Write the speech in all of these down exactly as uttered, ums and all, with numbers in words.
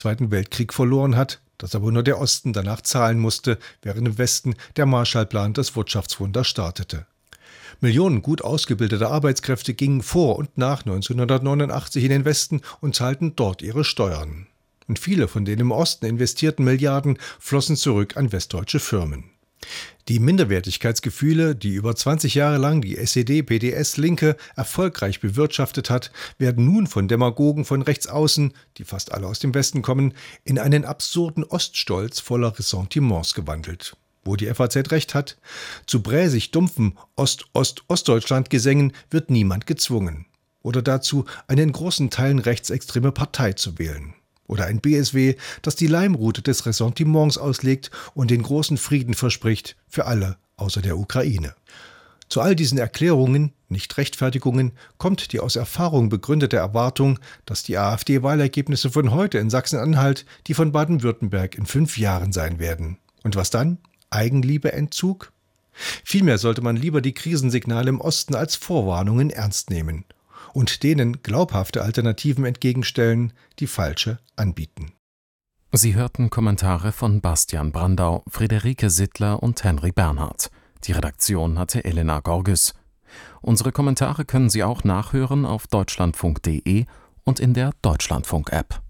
Zweiten Weltkrieg verloren hat, das aber nur der Osten danach zahlen musste, während im Westen der Marshallplan das Wirtschaftswunder startete. Millionen gut ausgebildeter Arbeitskräfte gingen vor und nach neunzehnhundertneunundachtzig in den Westen und zahlten dort ihre Steuern. Und viele von den im Osten investierten Milliarden flossen zurück an westdeutsche Firmen. Die Minderwertigkeitsgefühle, die über zwanzig Jahre lang die S E D-P D S-Linke erfolgreich bewirtschaftet hat, werden nun von Demagogen von rechts außen, die fast alle aus dem Westen kommen, in einen absurden Oststolz voller Ressentiments gewandelt. Wo die F A Z recht hat, zu bräsig dumpfen Ost-Ost-Ostdeutschland-Gesängen wird niemand gezwungen. Oder dazu, eine in großen Teilen rechtsextreme Partei zu wählen. Oder ein B S W, das die Leimrute des Ressentiments auslegt und den großen Frieden verspricht für alle außer der Ukraine. Zu all diesen Erklärungen, nicht Rechtfertigungen, kommt die aus Erfahrung begründete Erwartung, dass die AfD-Wahlergebnisse von heute in Sachsen-Anhalt die von Baden-Württemberg in fünf Jahren sein werden. Und was dann? Eigenliebe-Entzug? Vielmehr sollte man lieber die Krisensignale im Osten als Vorwarnungen ernst nehmen und denen glaubhafte Alternativen entgegenstellen, die falsche anbieten. Sie hörten Kommentare von Bastian Brandau, Friederike Sittler und Henry Bernhard. Die Redaktion hatte Elena Gorges. Unsere Kommentare können Sie auch nachhören auf deutschlandfunk punkt de und in der Deutschlandfunk-App.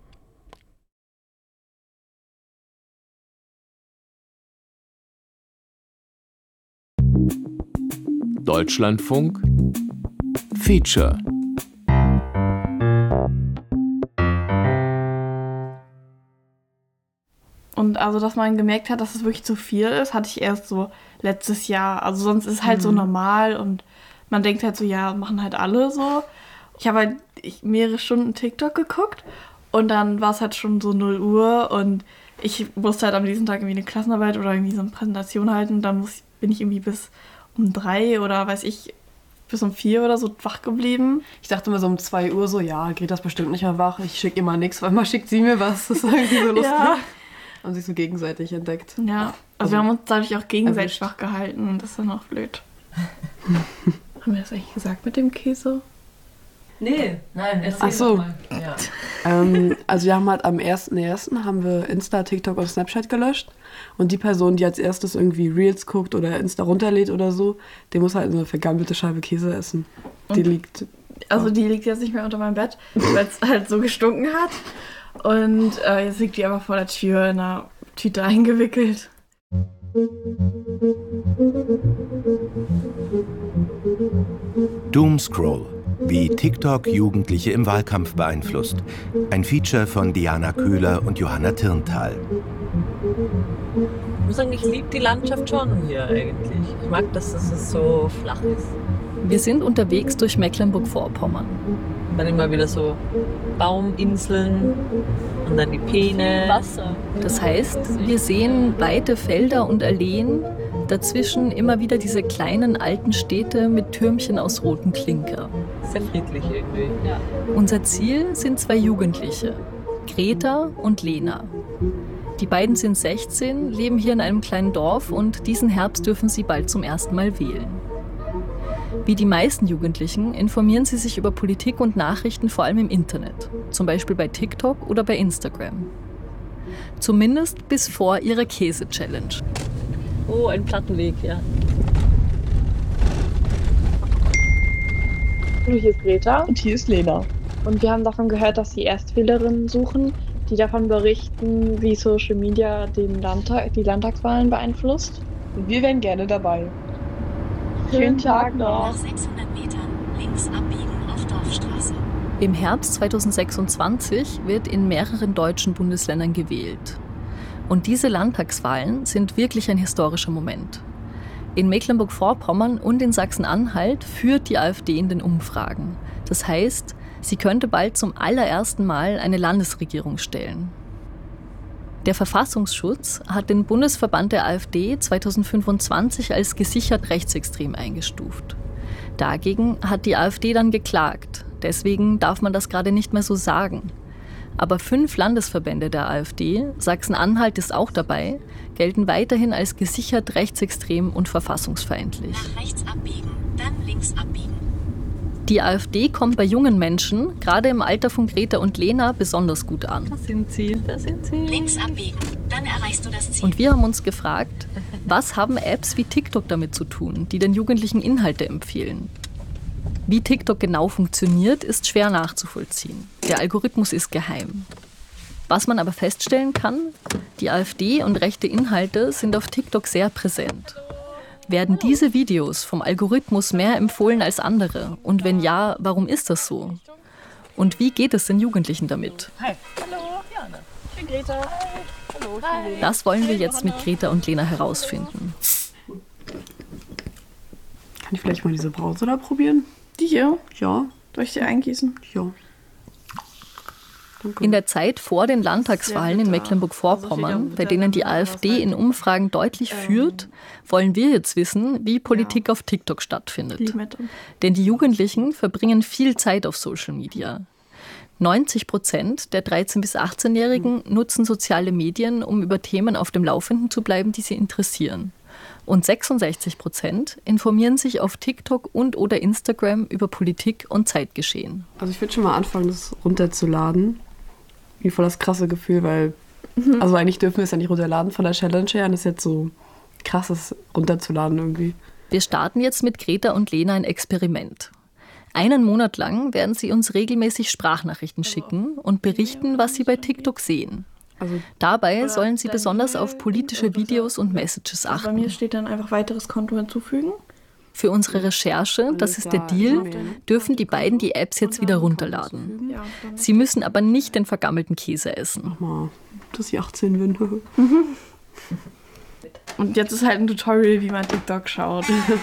Deutschlandfunk Feature. Und also, dass man gemerkt hat, dass es wirklich zu viel ist, hatte ich erst so letztes Jahr. Also sonst ist es halt mhm. so normal und man denkt halt so, ja, machen halt alle so. Ich habe halt ich, mehrere Stunden TikTok geguckt und dann war es halt schon so null Uhr und ich musste halt am nächsten Tag irgendwie eine Klassenarbeit oder irgendwie so eine Präsentation halten und dann muss, bin ich irgendwie bis um drei oder weiß ich, bis um vier oder so wach geblieben. Ich dachte immer so um zwei Uhr so, ja, Greta ist bestimmt nicht mehr wach, ich schicke immer nichts, weil mal schickt sie mir was. Das ist irgendwie so lustig. Ja. Haben sich so gegenseitig entdeckt. Ja, also, also wir haben uns dadurch auch gegenseitig wach gehalten und das ist dann auch blöd. Haben wir das eigentlich gesagt mit dem Käse? Nee, nein, erzähl Ach so. mal. Ja. ähm, also wir haben halt am ersten ersten haben wir Insta, TikTok und Snapchat gelöscht und die Person, die als erstes irgendwie Reels guckt oder Insta runterlädt oder so, die muss halt eine vergammelte Scheibe Käse essen. Die und, liegt... Also die liegt jetzt nicht mehr unter meinem Bett, weil es halt so gestunken hat und äh, jetzt liegt die aber vor der Tür in einer Tüte eingewickelt. Doomscroll, wie TikTok Jugendliche im Wahlkampf beeinflusst. Ein Feature von Diana Köhler und Johanna Tirntal. Ich muss sagen, ich liebe die Landschaft schon hier eigentlich. Ich mag, dass es so flach ist. Wir sind unterwegs durch Mecklenburg-Vorpommern. Dann immer wieder so Bauminseln und dann die Peene. Wasser. Das heißt, wir sehen weite Felder und Alleen, dazwischen immer wieder diese kleinen alten Städte mit Türmchen aus rotem Klinker. Sehr friedlich irgendwie. Ja. Unser Ziel sind zwei Jugendliche, Greta und Lena. Die beiden sind sechzehn, leben hier in einem kleinen Dorf und diesen Herbst dürfen sie bald zum ersten Mal wählen. Wie die meisten Jugendlichen informieren sie sich über Politik und Nachrichten vor allem im Internet, zum Beispiel bei TikTok oder bei Instagram. Zumindest bis vor ihrer Käse-Challenge. Oh, ein Plattenweg, ja. Hallo, hier ist Greta. Und hier ist Lena. Und wir haben davon gehört, dass Sie Erstwählerinnen suchen, die davon berichten, wie Social Media den Landtag, die Landtagswahlen beeinflusst. Und wir wären gerne dabei. Schönen Tag noch. Nach sechshundert Metern links abbiegen auf Dorfstraße. Im Herbst zweitausendsechsundzwanzig wird in mehreren deutschen Bundesländern gewählt. Und diese Landtagswahlen sind wirklich ein historischer Moment. In Mecklenburg-Vorpommern und in Sachsen-Anhalt führt die AfD in den Umfragen. Das heißt, sie könnte bald zum allerersten Mal eine Landesregierung stellen. Der Verfassungsschutz hat den Bundesverband der AfD zweitausendfünfundzwanzig als gesichert rechtsextrem eingestuft. Dagegen hat die AfD dann geklagt. Deswegen darf man das gerade nicht mehr so sagen. Aber fünf Landesverbände der AfD, Sachsen-Anhalt ist auch dabei, gelten weiterhin als gesichert rechtsextrem und verfassungsfeindlich. Nach rechts abbiegen, dann links abbiegen. Die AfD kommt bei jungen Menschen, gerade im Alter von Greta und Lena, besonders gut an. Da sind sie, da sind sie. Links abbiegen, dann erreichst du das Ziel. Und wir haben uns gefragt, was haben Apps wie TikTok damit zu tun, die den Jugendlichen Inhalte empfehlen? Wie TikTok genau funktioniert, ist schwer nachzuvollziehen. Der Algorithmus ist geheim. Was man aber feststellen kann, die AfD und rechte Inhalte sind auf TikTok sehr präsent. Werden diese Videos vom Algorithmus mehr empfohlen als andere? Und wenn ja, warum ist das so? Und wie geht es den Jugendlichen damit? Hi. Hallo, Jana. Ich bin Greta. Hi. Hallo, ich bin Lena. Das wollen wir jetzt mit Greta und Lena herausfinden. Kann ich vielleicht mal diese Brause da probieren? Die hier? Ja. Soll ich die eingießen? Ja. In der Zeit vor den Landtagswahlen in Mecklenburg-Vorpommern, bei denen die AfD in Umfragen deutlich führt, wollen wir jetzt wissen, wie Politik auf TikTok stattfindet. Denn die Jugendlichen verbringen viel Zeit auf Social Media. neunzig Prozent der dreizehn- bis achtzehnjährigen nutzen soziale Medien, um über Themen auf dem Laufenden zu bleiben, die sie interessieren. Und sechsundsechzig Prozent informieren sich auf TikTok und oder Instagram über Politik und Zeitgeschehen. Also ich würde schon mal anfangen, das runterzuladen. Wie voll das krasse Gefühl, weil, mhm. also eigentlich dürfen wir es ja nicht runterladen von der Challenge her. Und das ist jetzt so krass, das runterzuladen irgendwie. Wir starten jetzt mit Greta und Lena ein Experiment. Einen Monat lang werden sie uns regelmäßig Sprachnachrichten schicken und berichten, was sie bei TikTok sehen. Also, Dabei sollen sie besonders auf politische Videos und Messages achten. Bei mir steht dann einfach weiteres Konto hinzufügen. Für unsere Recherche, das ist der Deal, dürfen die beiden die Apps jetzt wieder runterladen. Sie müssen aber nicht den vergammelten Käse essen. Mach mal, dass ich achtzehn bin. Und jetzt ist halt ein Tutorial, wie man TikTok schaut.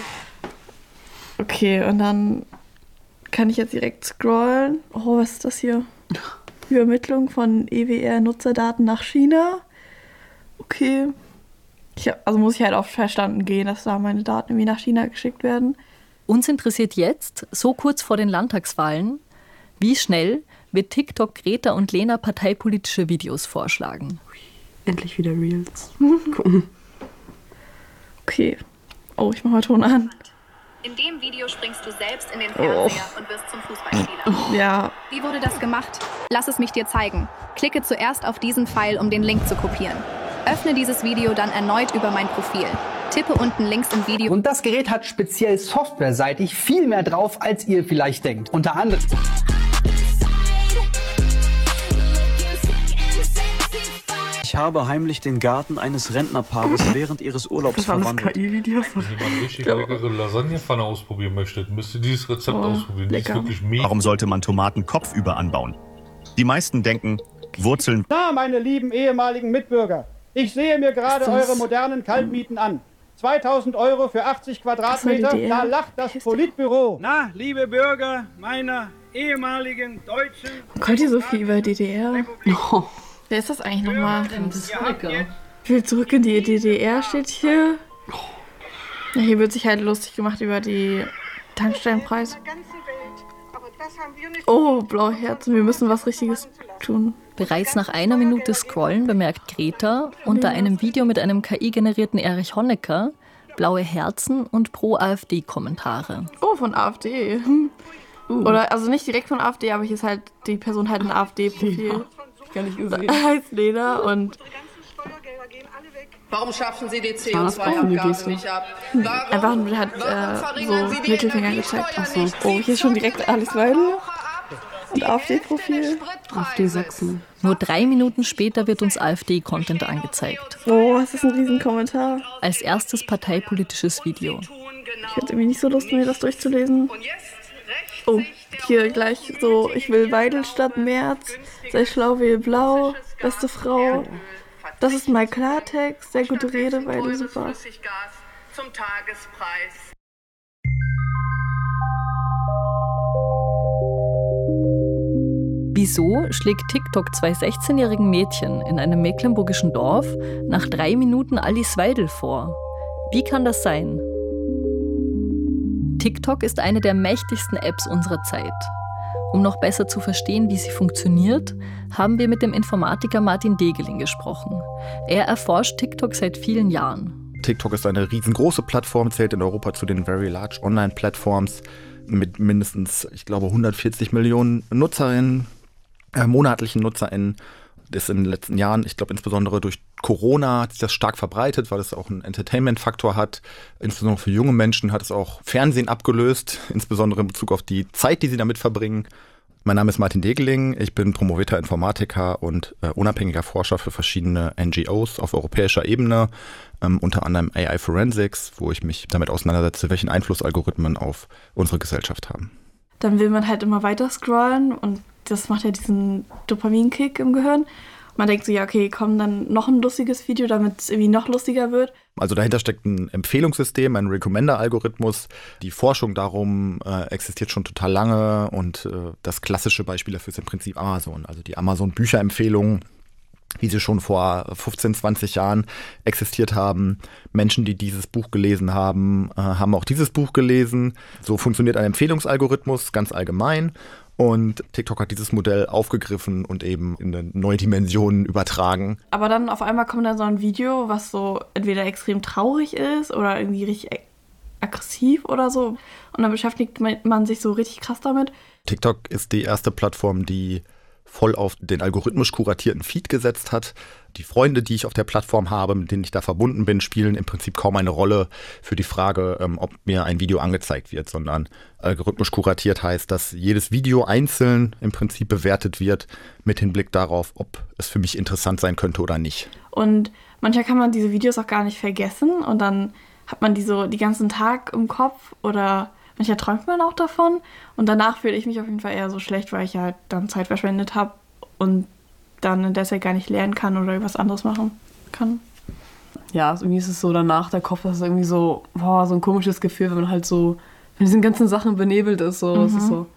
Okay, und dann kann ich jetzt direkt scrollen. Oh, was ist das hier? Übermittlung von E W R-Nutzerdaten nach China. Okay. Ich hab, also muss ich halt auf verstanden gehen, dass da meine Daten irgendwie nach China geschickt werden. Uns interessiert jetzt, so kurz vor den Landtagswahlen, wie schnell wird TikTok Greta und Lena parteipolitische Videos vorschlagen. Endlich wieder Reels. Gucken. Okay. Oh, ich mach mal Ton an. In dem Video springst du selbst in den Fernseher oh. und wirst zum Fußballspieler. Oh. Ja. Wie wurde das gemacht? Lass es mich dir zeigen. Klicke zuerst auf diesen Pfeil, um den Link zu kopieren. Öffne dieses Video dann erneut über mein Profil. Tippe unten links im Video. Und das Gerät hat speziell softwareseitig viel mehr drauf, als ihr vielleicht denkt. Unter anderem... Ich habe heimlich den Garten eines Rentnerpaares während ihres Urlaubs verwandelt. Wenn man richtig leckere Lasagnepfanne ausprobieren möchte, müsst ihr dieses Rezept oh, ausprobieren. Die ist wirklich mega. Warum sollte man Tomaten kopfüber anbauen? Die meisten denken, Wurzeln... Na, meine lieben ehemaligen Mitbürger, ich sehe mir gerade eure modernen Kaltmieten an. zweitausend Euro für achtzig Quadratmeter, da lacht das Politbüro. Na, liebe Bürger meiner ehemaligen deutschen... Kommt ihr so viel über D D R? Oh. Wer ist das eigentlich nochmal? Ich will zurück in die D D R, steht hier. Ja, hier wird sich halt lustig gemacht über die Tankstellenpreise. Oh, blaue Herzen, wir müssen was Richtiges tun. Bereits nach einer Minute Scrollen bemerkt Greta unter einem Video mit einem K I-generierten Erich Honecker blaue Herzen und Pro-AfD-Kommentare. Oh, von AfD. Uh. Oder, also nicht direkt von AfD, aber hier ist halt die Person halt ein AfD-Profil. Gar nicht gesehen. Heißt Lena und... Warum schaffen Sie die C O zwei Abgase nicht ab? Einfach nur hat äh, so Mittelfinger gezeigt. Achso. Oh, hier ist schon direkt Alice Weidel. Und AfD-Profil. AfD Sachsen. Nur drei Minuten später wird uns AfD-Content angezeigt. Oh, das ist ein Riesenkommentar. Als erstes parteipolitisches Video. Ich hätte irgendwie nicht so Lust, mir das durchzulesen. Oh, hier gleich so, ich will Weidel statt Merz, sei schlau, wähl blau, beste Frau. Das ist mein Klartext, sehr gute Rede, Weidel, super. Zum Tagespreis. Wieso schlägt TikTok zwei sechzehnjährigen Mädchen in einem mecklenburgischen Dorf nach drei Minuten Alice Weidel vor? Wie kann das sein? TikTok ist eine der mächtigsten Apps unserer Zeit. Um noch besser zu verstehen, wie sie funktioniert, haben wir mit dem Informatiker Martin Degeling gesprochen. Er erforscht TikTok seit vielen Jahren. TikTok ist eine riesengroße Plattform, zählt in Europa zu den Very Large Online-Plattforms. mit mindestens, ich glaube, hundertvierzig Millionen Nutzerinnen, äh, monatlichen Nutzerinnen. Das ist in den letzten Jahren, ich glaube insbesondere durch Corona hat sich das stark verbreitet, weil es auch einen Entertainment-Faktor hat. Insbesondere für junge Menschen hat es auch Fernsehen abgelöst, insbesondere in Bezug auf die Zeit, die sie damit verbringen. Mein Name ist Martin Degeling, ich bin promovierter Informatiker und äh, unabhängiger Forscher für verschiedene N G Os auf europäischer Ebene, ähm, unter anderem A I Forensics, wo ich mich damit auseinandersetze, welchen Einfluss Algorithmen auf unsere Gesellschaft haben. Dann will man halt immer weiter scrollen und das macht ja diesen Dopaminkick im Gehirn. Man denkt so, ja, okay, komm, dann noch ein lustiges Video, damit es irgendwie noch lustiger wird. Also dahinter steckt ein Empfehlungssystem, ein Recommender-Algorithmus. Die Forschung darum äh, existiert schon total lange und äh, das klassische Beispiel dafür ist im Prinzip Amazon. Also die Amazon-Bücherempfehlungen, wie sie schon vor fünfzehn, zwanzig Jahren existiert haben. Menschen, die dieses Buch gelesen haben, äh, haben auch dieses Buch gelesen. So funktioniert ein Empfehlungsalgorithmus ganz allgemein. Und TikTok hat dieses Modell aufgegriffen und eben in eine neue Dimension übertragen. Aber dann auf einmal kommt dann so ein Video, was so entweder extrem traurig ist oder irgendwie richtig aggressiv oder so. Und dann beschäftigt man sich so richtig krass damit. TikTok ist die erste Plattform, die voll auf den algorithmisch kuratierten Feed gesetzt hat. Die Freunde, die ich auf der Plattform habe, mit denen ich da verbunden bin, spielen im Prinzip kaum eine Rolle für die Frage, ähm, ob mir ein Video angezeigt wird, sondern algorithmisch kuratiert heißt, dass jedes Video einzeln im Prinzip bewertet wird mit Hinblick darauf, ob es für mich interessant sein könnte oder nicht. Und manchmal kann man diese Videos auch gar nicht vergessen und dann hat man die so den ganzen Tag im Kopf oder manchmal träumt man auch davon und danach fühle ich mich auf jeden Fall eher so schlecht, weil ich halt dann Zeit verschwendet habe und dann deshalb gar nicht lernen kann oder irgendwas anderes machen kann. Ja, also irgendwie ist es so danach, der Kopf, das ist irgendwie so, boah, so ein komisches Gefühl, wenn man halt so von diesen ganzen Sachen benebelt ist. So. Mhm. Es ist so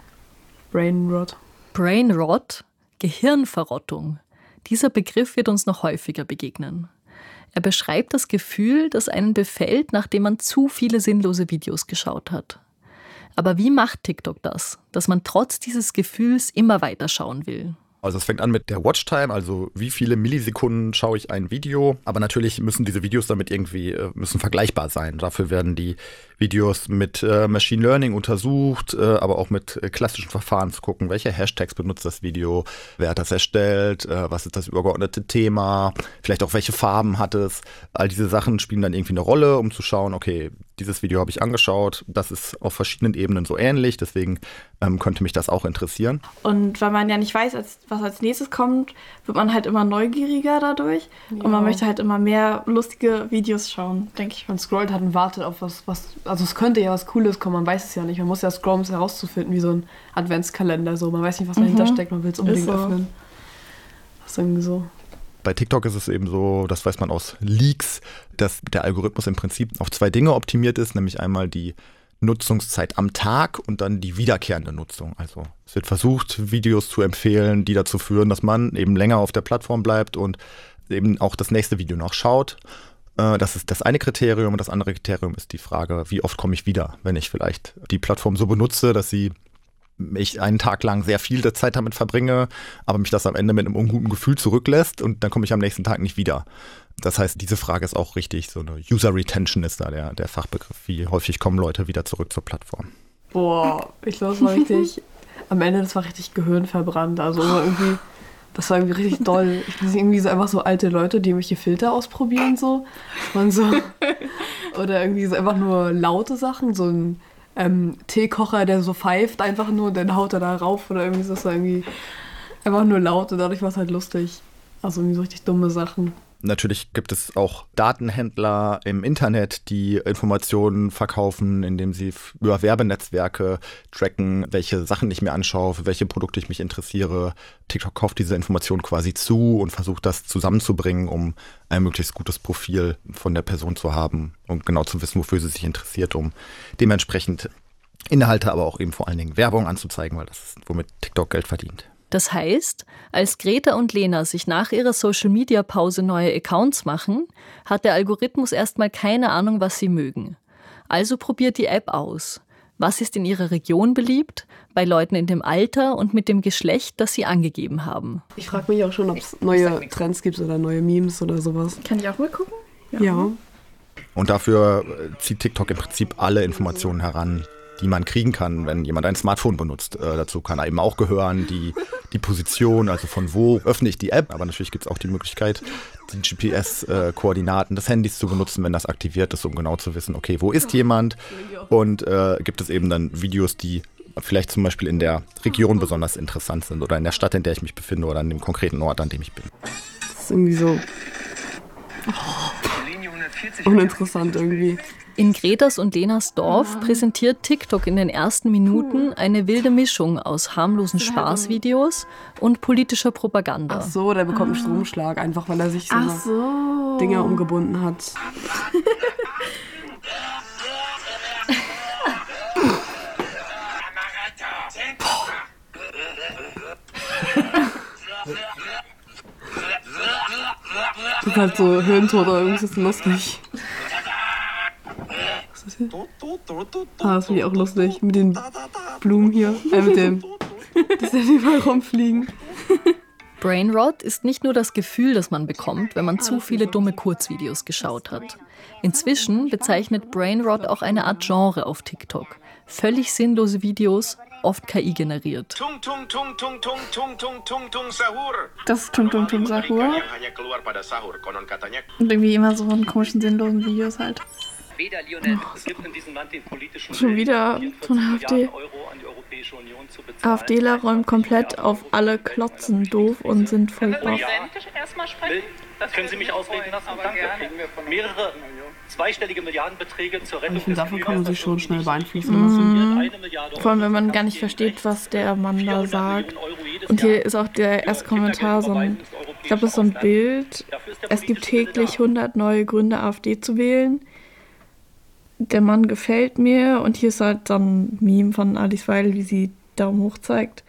Brainrot. Brainrot, Gehirnverrottung. Dieser Begriff wird uns noch häufiger begegnen. Er beschreibt das Gefühl, das einen befällt, nachdem man zu viele sinnlose Videos geschaut hat. Aber wie macht TikTok das, dass man trotz dieses Gefühls immer weiter schauen will? Also es fängt an mit der Watchtime, also wie viele Millisekunden schaue ich ein Video. Aber natürlich müssen diese Videos damit irgendwie müssen vergleichbar sein. Dafür werden die Videos mit äh, Machine Learning untersucht, äh, aber auch mit äh, klassischen Verfahren zu gucken, welche Hashtags benutzt das Video, wer hat das erstellt, äh, was ist das übergeordnete Thema, vielleicht auch welche Farben hat es. All diese Sachen spielen dann irgendwie eine Rolle, um zu schauen, okay, dieses Video habe ich angeschaut, das ist auf verschiedenen Ebenen so ähnlich, deswegen ähm, könnte mich das auch interessieren. Und weil man ja nicht weiß, als, was als nächstes kommt, wird man halt immer neugieriger dadurch Ja. und man möchte halt immer mehr lustige Videos schauen, denke ich. Man scrollt halt und wartet auf was, was, also es könnte ja was Cooles kommen, man weiß es ja nicht. Man muss ja scrollen, um es herauszufinden, wie so ein Adventskalender. So. Man weiß nicht, was dahinter Mhm. steckt, man will es unbedingt Ist so. öffnen. Das ist irgendwie so. Bei TikTok ist es eben so, das weiß man aus Leaks, dass der Algorithmus im Prinzip auf zwei Dinge optimiert ist, nämlich einmal die Nutzungszeit am Tag und dann die wiederkehrende Nutzung. Also es wird versucht, Videos zu empfehlen, die dazu führen, dass man eben länger auf der Plattform bleibt und eben auch das nächste Video noch schaut. Äh, Das ist das eine Kriterium und das andere Kriterium ist die Frage, wie oft komme ich wieder, wenn ich vielleicht die Plattform so benutze, dass sie ich einen Tag lang sehr viel der Zeit damit verbringe, aber mich das am Ende mit einem unguten Gefühl zurücklässt und dann komme ich am nächsten Tag nicht wieder. Das heißt, diese Frage ist auch richtig, so eine User Retention ist da der, der Fachbegriff. Wie häufig kommen Leute wieder zurück zur Plattform? Boah, ich glaube, es war richtig, am Ende, das war richtig gehirnverbrannt. Also irgendwie, das war irgendwie richtig doll. Ich bin irgendwie so einfach so alte Leute, die irgendwelche Filter ausprobieren so. Und so. Oder irgendwie so einfach nur laute Sachen, so ein ähm, Teekocher, der so pfeift einfach nur und dann haut er da rauf oder irgendwie so. Das war irgendwie einfach nur laut und dadurch war es halt lustig. Also irgendwie so richtig dumme Sachen. Natürlich gibt es auch Datenhändler im Internet, die Informationen verkaufen, indem sie über Werbenetzwerke tracken, welche Sachen ich mir anschaue, für welche Produkte ich mich interessiere. TikTok kauft diese Informationen quasi zu und versucht das zusammenzubringen, um ein möglichst gutes Profil von der Person zu haben und genau zu wissen, wofür sie sich interessiert, um dementsprechend Inhalte, aber auch eben vor allen Dingen Werbung anzuzeigen, weil das ist, womit TikTok Geld verdient. Das heißt, als Greta und Lena sich nach ihrer Social-Media-Pause neue Accounts machen, hat der Algorithmus erstmal keine Ahnung, was sie mögen. Also probiert die App aus. Was ist in ihrer Region beliebt, bei Leuten in dem Alter und mit dem Geschlecht, das sie angegeben haben. Ich frage mich auch schon, ob es neue Trends gibt oder neue Memes oder sowas. Kann ich auch mal gucken? Ja. Und dafür zieht TikTok im Prinzip alle Informationen heran, die man kriegen kann, wenn jemand ein Smartphone benutzt. Äh, dazu kann eben auch gehören die, die Position, also von wo öffne ich die App, aber natürlich gibt es auch die Möglichkeit, die G P S-Koordinaten des Handys zu benutzen, wenn das aktiviert ist, um genau zu wissen, okay, wo ist jemand? Und äh, gibt es eben dann Videos, die vielleicht zum Beispiel in der Region besonders interessant sind oder in der Stadt, in der ich mich befinde oder an dem konkreten Ort, an dem ich bin. Das ist irgendwie so oh, uninteressant irgendwie. In Gretas und Lenas Dorf präsentiert TikTok in den ersten Minuten eine wilde Mischung aus harmlosen Spaßvideos und politischer Propaganda. Ach so, der bekommt einen Stromschlag, einfach weil er sich so, Ach so. Dinger umgebunden hat. Das ist halt so Hirntod oder irgendwas ist lustig. Was ist das hier? Ah, das finde ich auch lustig. Mit den Blumen hier. Äh, mit dem. Dass die überall rumfliegen. Brainrot ist nicht nur das Gefühl, das man bekommt, wenn man zu viele dumme Kurzvideos geschaut hat. Inzwischen bezeichnet Brainrot auch eine Art Genre auf TikTok. Völlig sinnlose Videos, oft K I generiert. Das ist Tung Tung Tung Sahur. Und irgendwie immer so in komischen, sinnlosen Videos halt. Oh. Schon wieder von der AfD. AfDler räumen komplett auf alle Klotzen doof und sind voll baff. Können Sie mich ausreden lassen? Danke. Mehrere zweistellige Milliardenbeträge zur Rettung. Ich finde, davon kann man sich schon schnell beeinflussen lassen. Mhm. Vor allem, wenn man gar nicht versteht, was der Mann da sagt. Und hier ist auch der erste Kommentar so ein, ich glaube, das ist so ein Bild. Es gibt täglich hundert neue Gründe, AfD zu wählen. Der Mann gefällt mir. Und hier ist halt so ein Meme von Alice Weidel, wie sie Daumen hoch zeigt.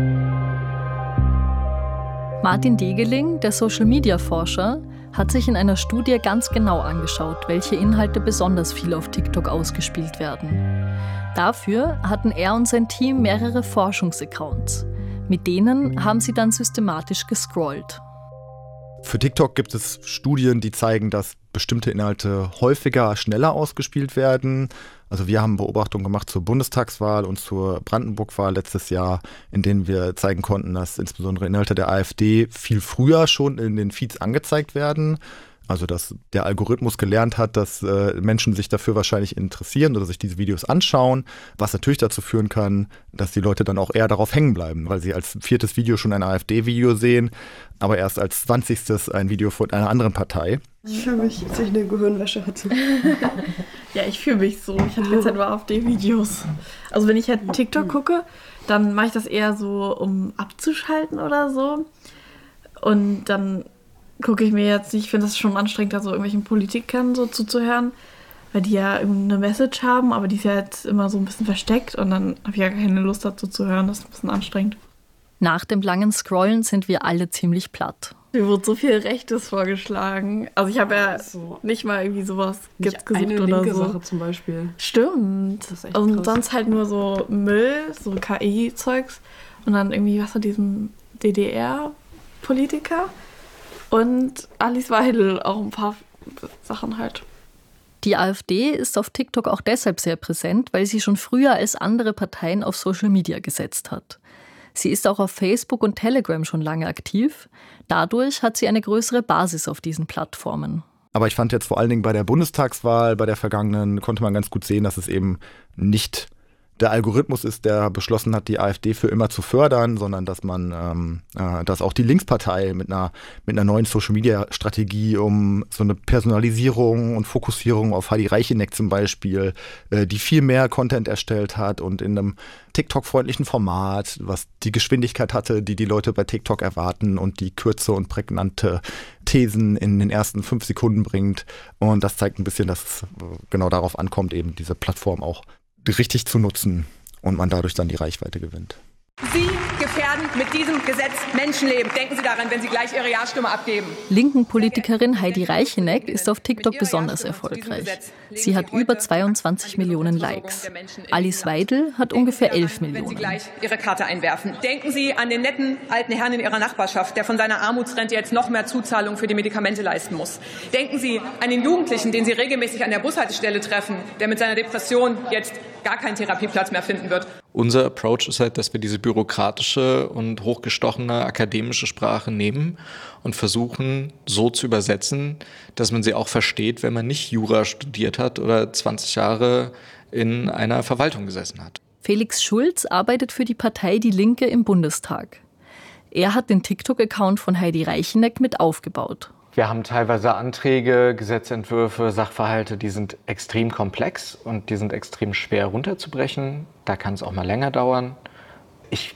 Martin Degeling, der Social-Media-Forscher, hat sich in einer Studie ganz genau angeschaut, welche Inhalte besonders viel auf TikTok ausgespielt werden. Dafür hatten er und sein Team mehrere Forschungsaccounts. Mit denen haben sie dann systematisch gescrollt. Für TikTok gibt es Studien, die zeigen, dass bestimmte Inhalte häufiger, schneller ausgespielt werden. Also wir haben Beobachtungen gemacht zur Bundestagswahl und zur Brandenburg-Wahl letztes Jahr, in denen wir zeigen konnten, dass insbesondere Inhalte der AfD viel früher schon in den Feeds angezeigt werden. Also dass der Algorithmus gelernt hat, dass äh, Menschen sich dafür wahrscheinlich interessieren oder sich diese Videos anschauen, was natürlich dazu führen kann, dass die Leute dann auch eher darauf hängen bleiben, weil sie als viertes Video schon ein AfD-Video sehen, aber erst als zwanzigstes ein Video von einer anderen Partei. Ich fühle mich, als ich eine Gehirnwäsche hatte. Ja, ich fühle mich so. Ich hatte jetzt halt nur AfD-Videos. Also wenn ich halt TikTok gucke, dann mache ich das eher so, um abzuschalten oder so. Und dann gucke ich mir jetzt nicht, ich finde das schon anstrengend, da so irgendwelchen Politikern so zuzuhören, weil die ja irgendeine Message haben, aber die ist ja jetzt immer so ein bisschen versteckt und dann habe ich ja keine Lust dazu zu hören, das ist ein bisschen anstrengend. Nach dem langen Scrollen sind wir alle ziemlich platt. Mir wurde so viel Rechtes vorgeschlagen. Also ich habe ja so nicht mal irgendwie sowas nicht gesucht eine oder linke so. Sache zum Beispiel. Stimmt. Das ist echt und krass. sonst halt nur so Müll, so K I-Zeugs und dann irgendwie was von diesem D D R-Politiker. Und Alice Weidel, auch ein paar Sachen halt. Die AfD ist auf TikTok auch deshalb sehr präsent, weil sie schon früher als andere Parteien auf Social Media gesetzt hat. Sie ist auch auf Facebook und Telegram schon lange aktiv. Dadurch hat sie eine größere Basis auf diesen Plattformen. Aber ich fand jetzt vor allen Dingen bei der Bundestagswahl, bei der vergangenen, konnte man ganz gut sehen, dass es eben nicht der Algorithmus ist, der beschlossen hat, die AfD für immer zu fördern, sondern dass man, ähm, äh, dass auch die Linkspartei mit einer, mit einer neuen Social-Media-Strategie um so eine Personalisierung und Fokussierung auf Heidi Reicheneck zum Beispiel, äh, die viel mehr Content erstellt hat und in einem TikTok-freundlichen Format, was die Geschwindigkeit hatte, die die Leute bei TikTok erwarten und die Kürze und prägnante Thesen in den ersten fünf Sekunden bringt. Und das zeigt ein bisschen, dass es genau darauf ankommt, eben diese Plattform auch richtig zu nutzen und man dadurch dann die Reichweite gewinnt. Sie gefährden mit diesem Gesetz Menschenleben. Denken Sie daran, wenn Sie gleich Ihre Ja-Stimme abgeben. Linken Politikerin Heidi Reicheneck ist auf TikTok besonders erfolgreich. Sie hat über zweiundzwanzig Millionen Likes. Alice Weidel hat ungefähr elf Millionen. Wenn Sie gleich Ihre Karte einwerfen. Denken Sie an den netten alten Herrn in Ihrer Nachbarschaft, der von seiner Armutsrente jetzt noch mehr Zuzahlungen für die Medikamente leisten muss. Denken Sie an den Jugendlichen, den Sie regelmäßig an der Bushaltestelle treffen, der mit seiner Depression jetzt gar keinen Therapieplatz mehr finden wird. Unser Approach ist halt, dass wir diese bürokratische und hochgestochene akademische Sprache nehmen und versuchen, so zu übersetzen, dass man sie auch versteht, wenn man nicht Jura studiert hat oder zwanzig Jahre in einer Verwaltung gesessen hat. Felix Schulz arbeitet für die Partei Die Linke im Bundestag. Er hat den TikTok-Account von Heidi Reicheneck mit aufgebaut. Wir haben teilweise Anträge, Gesetzentwürfe, Sachverhalte, die sind extrem komplex und die sind extrem schwer runterzubrechen. Da kann es auch mal länger dauern. Ich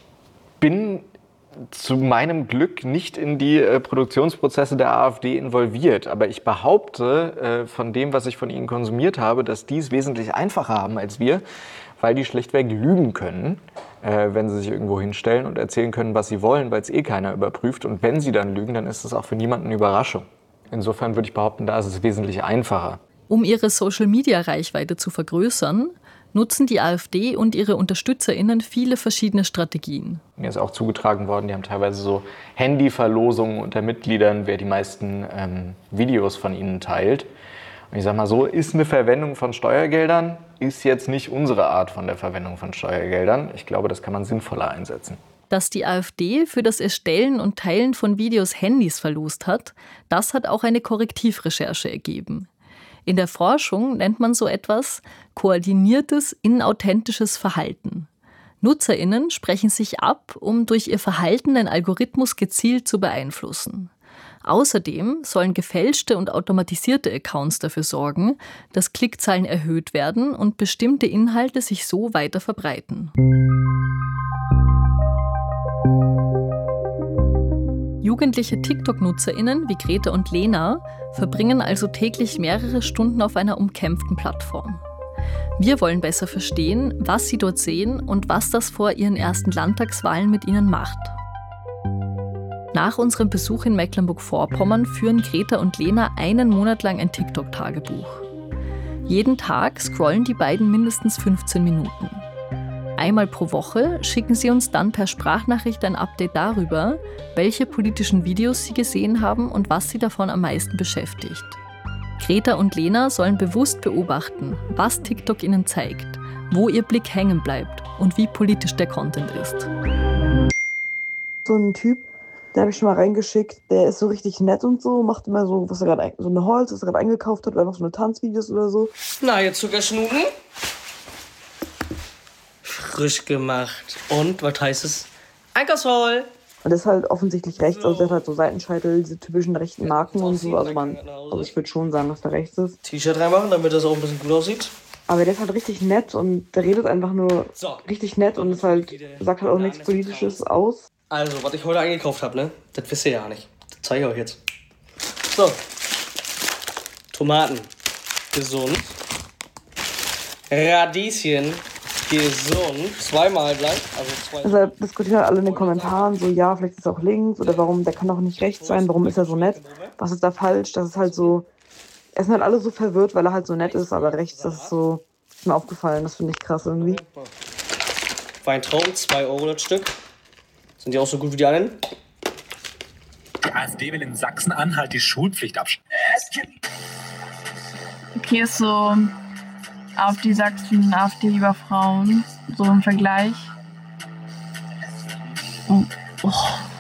bin zu meinem Glück nicht in die äh, Produktionsprozesse der AfD involviert. Aber ich behaupte, äh, von dem, was ich von ihnen konsumiert habe, dass die es wesentlich einfacher haben als wir, weil die schlichtweg lügen können, äh, wenn sie sich irgendwo hinstellen und erzählen können, was sie wollen, weil es eh keiner überprüft. Und wenn sie dann lügen, dann ist es auch für niemanden eine Überraschung. Insofern würde ich behaupten, da ist es wesentlich einfacher. Um ihre Social-Media-Reichweite zu vergrößern, nutzen die AfD und ihre UnterstützerInnen viele verschiedene Strategien. Mir ist auch zugetragen worden, die haben teilweise so Handyverlosungen unter Mitgliedern, wer die meisten ähm, Videos von ihnen teilt. Und ich sag mal so, ist eine Verwendung von Steuergeldern, ist jetzt nicht unsere Art von der Verwendung von Steuergeldern. Ich glaube, das kann man sinnvoller einsetzen. Dass die AfD für das Erstellen und Teilen von Videos Handys verlost hat, das hat auch eine Korrektivrecherche ergeben. In der Forschung nennt man so etwas koordiniertes, inauthentisches Verhalten. NutzerInnen sprechen sich ab, um durch ihr Verhalten den Algorithmus gezielt zu beeinflussen. Außerdem sollen gefälschte und automatisierte Accounts dafür sorgen, dass Klickzahlen erhöht werden und bestimmte Inhalte sich so weiter verbreiten. Jugendliche TikTok-NutzerInnen wie Greta und Lena verbringen also täglich mehrere Stunden auf einer umkämpften Plattform. Wir wollen besser verstehen, was sie dort sehen und was das vor ihren ersten Landtagswahlen mit ihnen macht. Nach unserem Besuch in Mecklenburg-Vorpommern führen Greta und Lena einen Monat lang ein TikTok-Tagebuch. Jeden Tag scrollen die beiden mindestens fünfzehn Minuten. Einmal pro Woche schicken sie uns dann per Sprachnachricht ein Update darüber, welche politischen Videos sie gesehen haben und was sie davon am meisten beschäftigt. Greta und Lena sollen bewusst beobachten, was TikTok ihnen zeigt, wo ihr Blick hängen bleibt und wie politisch der Content ist. So ein Typ, den habe ich schon mal reingeschickt, der ist so richtig nett und so, macht immer so, was er gerade, so eine Holz, was er gerade eingekauft hat, oder einfach so eine Tanzvideos oder so. Na, jetzt Zuckerschnuten. Frisch gemacht. Und, was heißt es? Einkaufsvoll. Und das ist halt offensichtlich rechts, also der hat halt so Seitenscheitel, diese typischen rechten Marken und so, also man, also ich würde schon sagen, dass der rechts ist. T-Shirt reinmachen, damit das auch ein bisschen gut aussieht. Aber der ist halt richtig nett und der redet einfach nur so richtig nett und ist halt, sagt halt auch nichts Politisches aus. Also, was ich heute eingekauft habe, ne? Das wisst ihr ja nicht. Das zeige ich euch jetzt. So. Tomaten. Gesund. Radieschen. Gesund. Zweimal gleich. Also zwei. Also diskutieren halt alle in den Kommentaren so, ja, vielleicht ist es auch links oder warum, der kann doch nicht rechts sein, warum ist er so nett? Was ist da falsch? Das ist halt so, es sind halt alle so verwirrt, weil er halt so nett ist, aber rechts, das ist so, ist mir aufgefallen, das finde ich krass irgendwie. Weintrauben, zwei Euro das Stück. Sind die auch so gut wie die anderen? Die AfD will in Sachsen-Anhalt die Schulpflicht abschaffen. Okay, ist so AfD Sachsen, AfD über Frauen, so im Vergleich. Oh. Oh.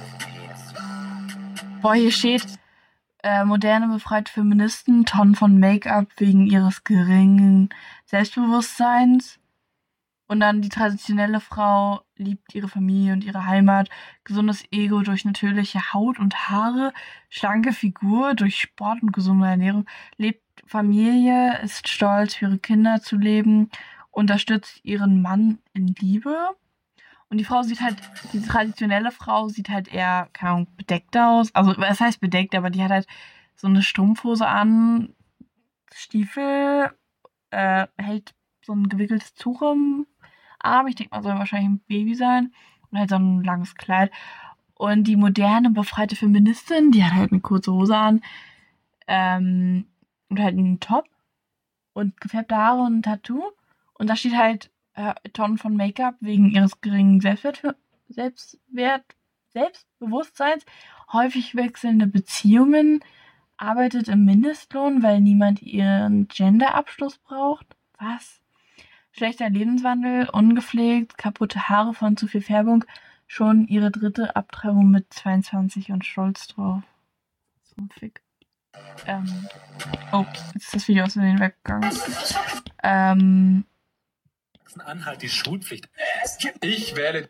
Boah, hier steht, äh, Moderne befreit Feministen Tonnen von Make-up wegen ihres geringen Selbstbewusstseins. Und dann die traditionelle Frau liebt ihre Familie und ihre Heimat, gesundes Ego durch natürliche Haut und Haare, schlanke Figur durch Sport und gesunde Ernährung, lebt Familie, ist stolz, für ihre Kinder zu leben, unterstützt ihren Mann in Liebe. Und die Frau sieht halt, die traditionelle Frau sieht halt eher, keine Ahnung, bedeckt aus. Also, was heißt bedeckt, aber die hat halt so eine Strumpfhose an, Stiefel, äh, hält so ein gewickeltes Tuch im Arm. Ich denke mal, soll wahrscheinlich ein Baby sein. und halt so ein langes Kleid. Und die moderne, befreite Feministin, die hat halt eine kurze Hose an ähm, und halt einen Top und gefärbte Haare und ein Tattoo. Und da steht halt äh, Tonnen von Make-up wegen ihres geringen Selbstwert, Selbstwert, Selbstbewusstseins, häufig wechselnde Beziehungen, arbeitet im Mindestlohn, weil niemand ihren Gender-Abschluss braucht. Was? Schlechter Lebenswandel, ungepflegt, kaputte Haare von zu viel Färbung, schon ihre dritte Abtreibung mit zweiundzwanzig und stolz drauf. So ein Fick. Ähm, oh, jetzt ist das Video aus Versehen weggegangen. Ähm, Anhalt die Schulpflicht. Ich wähle.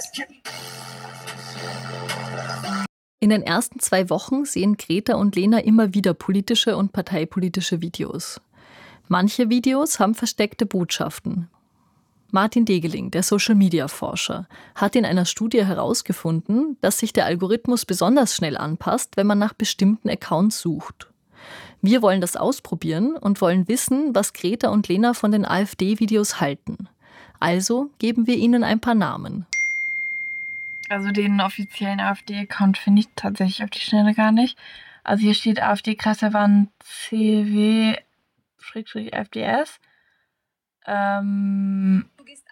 In den ersten zwei Wochen sehen Greta und Lena immer wieder politische und parteipolitische Videos. Manche Videos haben versteckte Botschaften. Martin Degeling, der Social-Media-Forscher, hat in einer Studie herausgefunden, dass sich der Algorithmus besonders schnell anpasst, wenn man nach bestimmten Accounts sucht. Wir wollen das ausprobieren und wollen wissen, was Greta und Lena von den AfD-Videos halten. Also geben wir ihnen ein paar Namen. Also den offiziellen AfD-Account finde ich tatsächlich auf die Schnelle gar nicht. Also hier steht AfD-Kreisverband C W F D S. Ähm,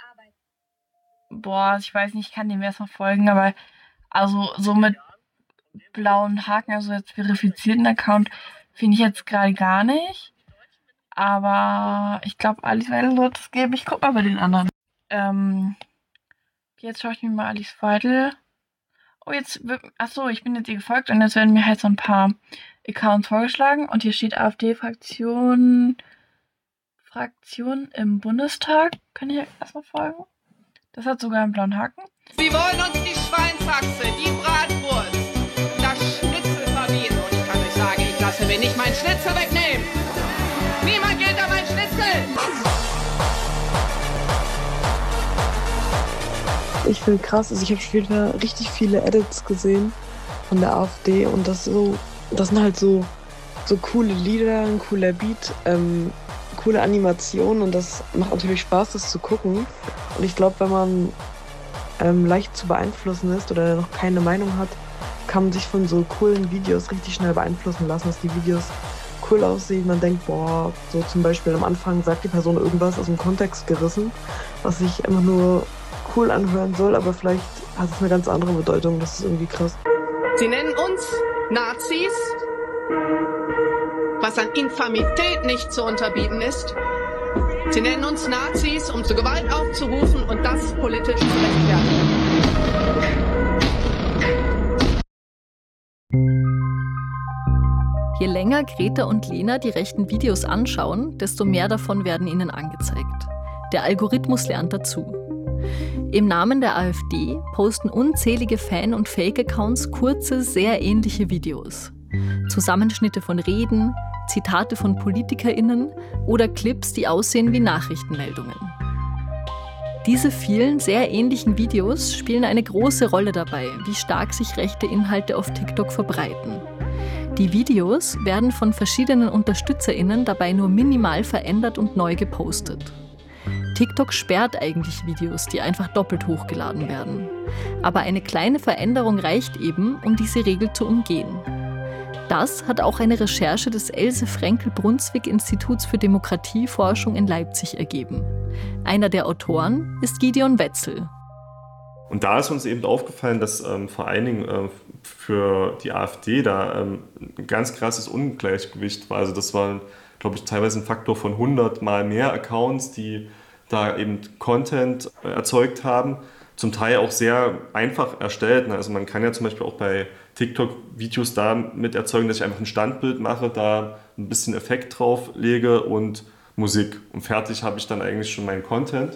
boah, ich weiß nicht, ich kann dem erst noch folgen, aber also so mit blauen Haken, also jetzt verifizierten Account, finde ich jetzt gerade gar nicht. Aber ich glaube, Alice Weidel sollte es geben. Ich guck mal bei den anderen. Ähm, jetzt schaue ich mir mal Alice Weidel. Oh, jetzt, achso, ich bin jetzt ihr gefolgt und jetzt werden mir halt so ein paar Accounts vorgeschlagen. Und hier steht AfD-Fraktion Fraktion im Bundestag. Kann ich erstmal folgen? Das hat sogar einen blauen Haken. Sie wollen uns die Schweinshaxe, die Bratwurst, das Schnitzel verbieten. Und ich kann euch sagen, ich lasse mir nicht mein Schnitzel wegnehmen. Niemand geht an mein Schnitzel. Ich finde krass, also ich habe schon wieder richtig viele Edits gesehen von der AfD und das so, das sind halt so, so coole Lieder, ein cooler Beat, ähm, coole Animationen und das macht natürlich Spaß, das zu gucken. Und ich glaube, wenn man ähm, leicht zu beeinflussen ist oder noch keine Meinung hat, kann man sich von so coolen Videos richtig schnell beeinflussen lassen, dass die Videos cool aussehen. Man denkt, boah, so zum Beispiel am Anfang sagt die Person irgendwas aus dem Kontext gerissen, was sich einfach nur cool anhören soll, aber vielleicht hat es eine ganz andere Bedeutung. Das ist irgendwie krass. Sie nennen uns Nazis, was an Infamität nicht zu unterbieten ist. Sie nennen uns Nazis, um zur Gewalt aufzurufen und das politisch zu rechtfertigen. Je länger Greta und Lena die rechten Videos anschauen, desto mehr davon werden ihnen angezeigt. Der Algorithmus lernt dazu. Im Namen der AfD posten unzählige Fan- und Fake-Accounts kurze, sehr ähnliche Videos. Zusammenschnitte von Reden, Zitate von PolitikerInnen oder Clips, die aussehen wie Nachrichtenmeldungen. Diese vielen, sehr ähnlichen Videos spielen eine große Rolle dabei, wie stark sich rechte Inhalte auf TikTok verbreiten. Die Videos werden von verschiedenen UnterstützerInnen dabei nur minimal verändert und neu gepostet. TikTok sperrt eigentlich Videos, die einfach doppelt hochgeladen werden. Aber eine kleine Veränderung reicht eben, um diese Regel zu umgehen. Das hat auch eine Recherche des Else-Frenkel-Brunswick-Instituts für Demokratieforschung in Leipzig ergeben. Einer der Autoren ist Gideon Wetzel. Und da ist uns eben aufgefallen, dass ähm, vor allen Dingen äh, für die AfD da ähm, ein ganz krasses Ungleichgewicht war. Also das war, glaube ich, teilweise ein Faktor von hundert Mal mehr Accounts, die da eben Content erzeugt haben, zum Teil auch sehr einfach erstellt. Also man kann ja zum Beispiel auch bei TikTok Videos damit erzeugen, dass ich einfach ein Standbild mache, da ein bisschen Effekt drauf lege und Musik. Und fertig habe ich dann eigentlich schon meinen Content.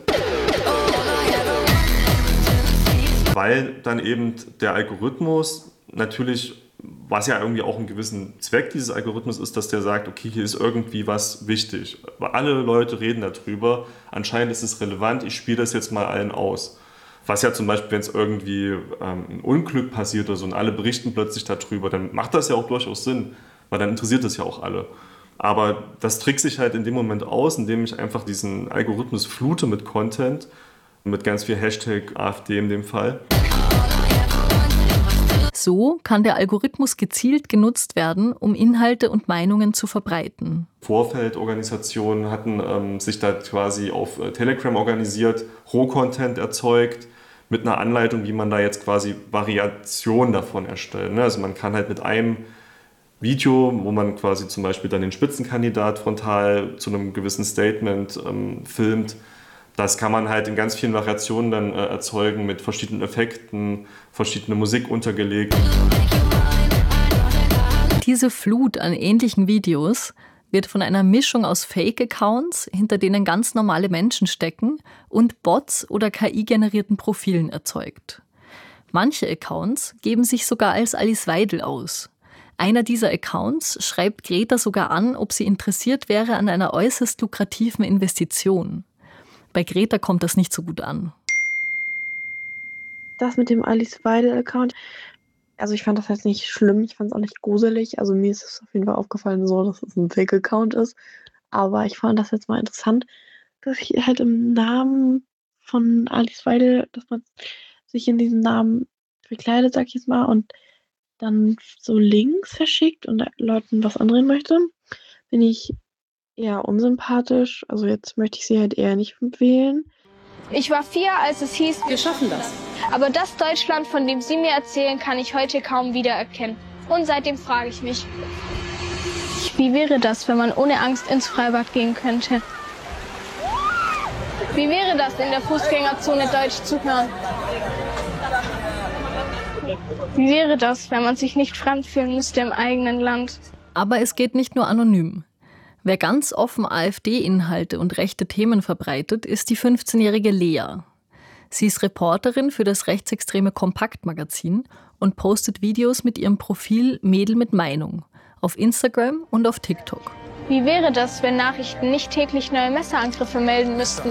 Weil dann eben der Algorithmus natürlich, was ja irgendwie auch einen gewissen Zweck dieses Algorithmus ist, dass der sagt, okay, hier ist irgendwie was wichtig. Alle Leute reden darüber, anscheinend ist es relevant, ich spiele das jetzt mal allen aus. Was ja zum Beispiel, wenn es irgendwie ähm, ein Unglück passiert oder so und alle berichten plötzlich darüber, dann macht das ja auch durchaus Sinn, weil dann interessiert es ja auch alle. Aber das trickst sich halt in dem Moment aus, indem ich einfach diesen Algorithmus flute mit Content, mit ganz viel Hashtag AfD in dem Fall. So kann der Algorithmus gezielt genutzt werden, um Inhalte und Meinungen zu verbreiten. Vorfeldorganisationen hatten ähm, sich da quasi auf äh, Telegram organisiert, Rohcontent erzeugt, mit einer Anleitung, wie man da jetzt quasi Variationen davon erstellt. Ne? Also man kann halt mit einem Video, wo man quasi zum Beispiel dann den Spitzenkandidat frontal zu einem gewissen Statement ähm, filmt, das kann man halt in ganz vielen Variationen dann äh, erzeugen mit verschiedenen Effekten, verschiedene Musik untergelegt. Diese Flut an ähnlichen Videos wird von einer Mischung aus Fake-Accounts, hinter denen ganz normale Menschen stecken, und Bots oder K I-generierten Profilen erzeugt. Manche Accounts geben sich sogar als Alice Weidel aus. Einer dieser Accounts schreibt Greta sogar an, ob sie interessiert wäre an einer äußerst lukrativen Investition. Bei Greta kommt das nicht so gut an. Das mit dem Alice Weidel-Account, also ich fand das jetzt nicht schlimm, ich fand es auch nicht gruselig. Also mir ist es auf jeden Fall aufgefallen, so, dass es ein Fake-Account ist. Aber ich fand das jetzt mal interessant, dass ich halt im Namen von Alice Weidel, dass man sich in diesem Namen verkleidet, sag ich jetzt mal, und dann so Links verschickt und Leuten was andrehen möchte, bin ich eher unsympathisch. Also jetzt möchte ich sie halt eher nicht wählen. Ich war vier, als es hieß, wir schaffen das. Aber das Deutschland, von dem Sie mir erzählen, kann ich heute kaum wiedererkennen. Und seitdem frage ich mich, wie wäre das, wenn man ohne Angst ins Freibad gehen könnte? Wie wäre das, in der Fußgängerzone Deutsch zu hören? Wie wäre das, wenn man sich nicht fremd fühlen müsste im eigenen Land? Aber es geht nicht nur anonym. Wer ganz offen AfD-Inhalte und rechte Themen verbreitet, ist die fünfzehnjährige Lea. Sie ist Reporterin für das rechtsextreme Kompakt-Magazin und postet Videos mit ihrem Profil Mädel mit Meinung auf Instagram und auf TikTok. Wie wäre das, wenn Nachrichten nicht täglich neue Messerangriffe melden müssten?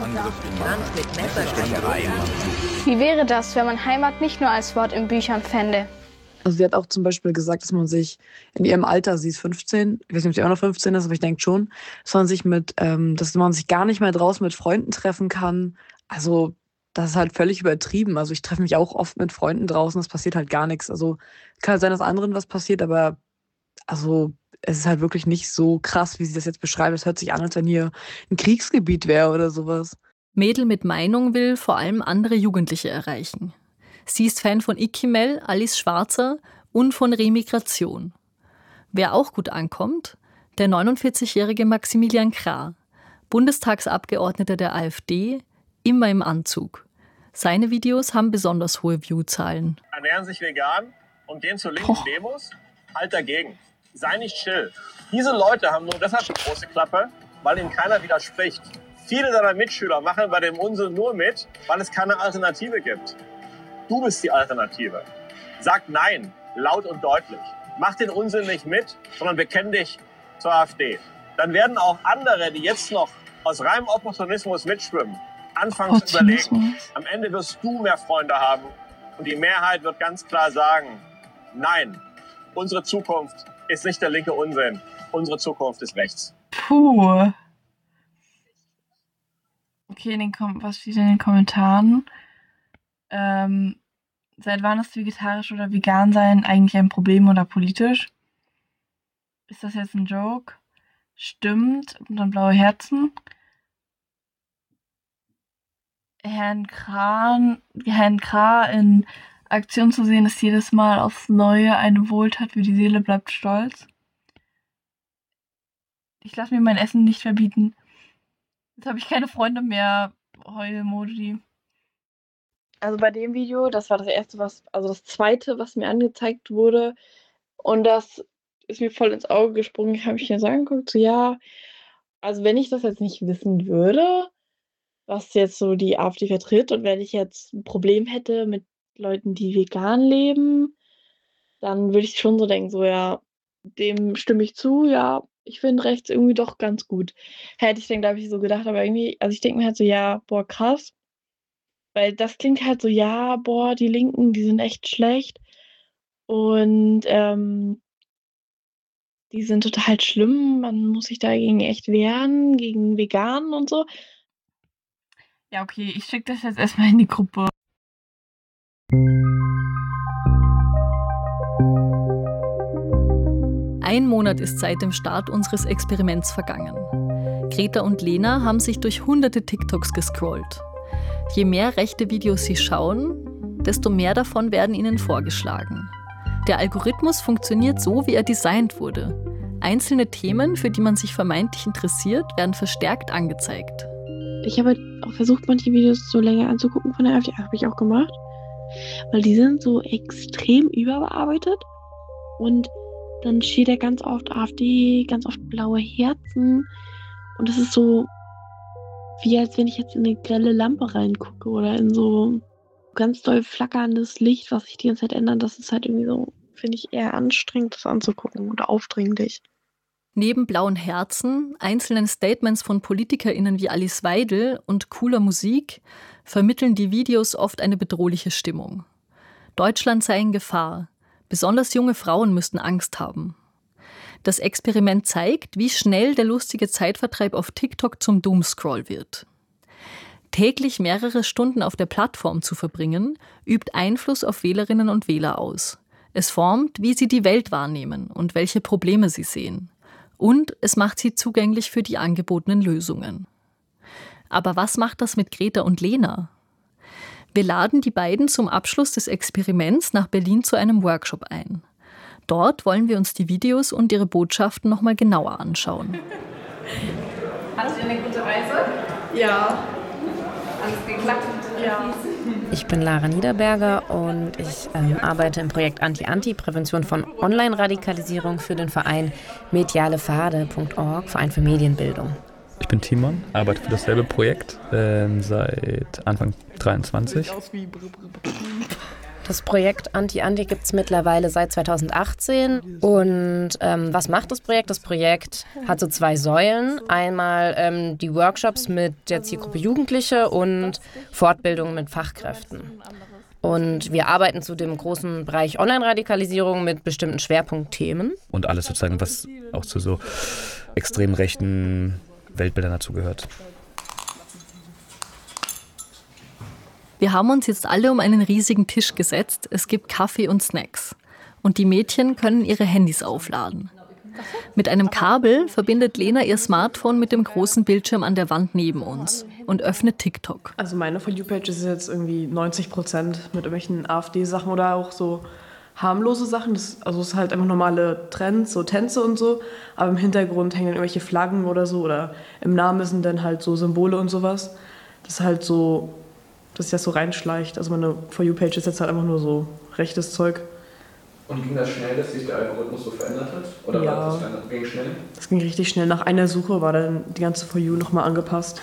Wie wäre das, wenn man Heimat nicht nur als Wort in Büchern fände? Also sie hat auch zum Beispiel gesagt, dass man sich in ihrem Alter, sie ist fünfzehn, ich weiß nicht, ob sie auch noch fünfzehn ist, aber ich denke schon, dass man sich mit, ähm, dass man sich gar nicht mehr draußen mit Freunden treffen kann. Also das ist halt völlig übertrieben. Also ich treffe mich auch oft mit Freunden draußen, es passiert halt gar nichts. Also kann halt sein, dass anderen was passiert, aber also es ist halt wirklich nicht so krass, wie sie das jetzt beschreibt. Es hört sich an, als wenn hier ein Kriegsgebiet wäre oder sowas. Mädel mit Meinung will vor allem andere Jugendliche erreichen. Sie ist Fan von Ikimel, Alice Schwarzer und von Remigration. Wer auch gut ankommt, der neunundvierzigjährige Maximilian Krah, Bundestagsabgeordneter der AfD, immer im Anzug. Seine Videos haben besonders hohe Viewzahlen. Ernähren sich vegan und gehen zu linken Demos? Halt dagegen. Sei nicht still. Diese Leute haben nur deshalb eine große Klappe, weil ihnen keiner widerspricht. Viele deiner Mitschüler machen bei dem Unsinn nur mit, weil es keine Alternative gibt. Du bist die Alternative. Sag Nein, laut und deutlich. Mach den Unsinn nicht mit, sondern bekenn dich zur AfD. Dann werden auch andere, die jetzt noch aus reinem Opportunismus mitschwimmen, anfangen zu überlegen. Am Ende wirst du mehr Freunde haben und die Mehrheit wird ganz klar sagen, nein, unsere Zukunft ist nicht der linke Unsinn. Unsere Zukunft ist rechts. Puh. Okay, in den Kom- was steht in den Kommentaren? Ähm, seit wann ist vegetarisch oder vegan sein eigentlich ein Problem oder politisch? Ist das jetzt ein Joke? Stimmt. Und dann blaue Herzen. Herrn Kran, Herrn Krah in Aktion zu sehen, ist jedes Mal aufs Neue eine Wohltat für die Seele, bleibt stolz. Ich lasse mir mein Essen nicht verbieten. Jetzt habe ich keine Freunde mehr. Heul-Emoji. Also bei dem Video, das war das erste, was, also das zweite, was mir angezeigt wurde. Und das ist mir voll ins Auge gesprungen. Ich habe mich hier so angeguckt, so ja, also wenn ich das jetzt nicht wissen würde, was jetzt so die AfD vertritt und wenn ich jetzt ein Problem hätte mit Leuten, die vegan leben, dann würde ich schon so denken, so ja, dem stimme ich zu, ja, ich finde rechts irgendwie doch ganz gut. Hätte ich dann, glaube ich, so gedacht, aber irgendwie, also ich denke mir halt so, ja, boah, krass. Weil das klingt halt so, ja, boah, die Linken, die sind echt schlecht. Und ähm, die sind total schlimm. Man muss sich dagegen echt wehren, gegen Veganen und so. Ja, okay, ich schicke das jetzt erstmal in die Gruppe. Ein Monat ist seit dem Start unseres Experiments vergangen. Greta und Lena haben sich durch hunderte TikToks gescrollt. Je mehr rechte Videos sie schauen, desto mehr davon werden ihnen vorgeschlagen. Der Algorithmus funktioniert so, wie er designt wurde. Einzelne Themen, für die man sich vermeintlich interessiert, werden verstärkt angezeigt. Ich habe auch versucht, manche Videos so länger anzugucken von der AfD. Habe ich auch gemacht. Weil die sind so extrem überbearbeitet. Und dann steht da ganz oft AfD, ganz oft blaue Herzen. Und das ist so, wie als wenn ich jetzt in eine grelle Lampe reingucke oder in so ganz doll flackerndes Licht, was sich die ganze Zeit ändert. Das ist halt irgendwie so, finde ich, eher anstrengend, das anzugucken oder aufdringlich. Neben blauen Herzen, einzelnen Statements von PolitikerInnen wie Alice Weidel und cooler Musik vermitteln die Videos oft eine bedrohliche Stimmung. Deutschland sei in Gefahr. Besonders junge Frauen müssten Angst haben. Das Experiment zeigt, wie schnell der lustige Zeitvertreib auf TikTok zum Doomscroll wird. Täglich mehrere Stunden auf der Plattform zu verbringen, übt Einfluss auf Wählerinnen und Wähler aus. Es formt, wie sie die Welt wahrnehmen und welche Probleme sie sehen. Und es macht sie zugänglich für die angebotenen Lösungen. Aber was macht das mit Greta und Lena? Wir laden die beiden zum Abschluss des Experiments nach Berlin zu einem Workshop ein. Dort wollen wir uns die Videos und ihre Botschaften noch mal genauer anschauen. Hattet ihr eine gute Reise? Ja. Alles geklappt? Ja. Ich bin Lara Niederberger und ich ähm, arbeite im Projekt Anti-Anti, Prävention von Online-Radikalisierung für den Verein medialefade punkt org, Verein für Medienbildung. Ich bin Timon, arbeite für dasselbe Projekt äh, seit Anfang dreiundzwanzig. Das Projekt Anti-Anti gibt es mittlerweile seit zweitausendachtzehn. Und ähm, was macht das Projekt? Das Projekt hat so zwei Säulen. Einmal ähm, die Workshops mit der Zielgruppe Jugendliche und Fortbildung mit Fachkräften. Und wir arbeiten zu dem großen Bereich Online-Radikalisierung mit bestimmten Schwerpunktthemen. Und alles sozusagen, was auch zu so extrem rechten Weltbildern dazugehört. Wir haben uns jetzt alle um einen riesigen Tisch gesetzt. Es gibt Kaffee und Snacks. Und die Mädchen können ihre Handys aufladen. Mit einem Kabel verbindet Lena ihr Smartphone mit dem großen Bildschirm an der Wand neben uns und öffnet TikTok. Also meine For You-Page ist jetzt irgendwie neunzig Prozent mit irgendwelchen AfD-Sachen oder auch so harmlose Sachen. Das, also es ist halt einfach normale Trends, so Tänze und so. Aber im Hintergrund hängen dann irgendwelche Flaggen oder so. Oder im Namen sind dann halt so Symbole und sowas. Das ist halt so, dass sich das so reinschleicht. Also meine For You-Page ist jetzt halt einfach nur so rechtes Zeug. Und ging das schnell, dass sich der Algorithmus so verändert hat? Oder ja. war das ging schnell? Das ging richtig schnell. Nach einer Suche war dann die ganze For You nochmal angepasst.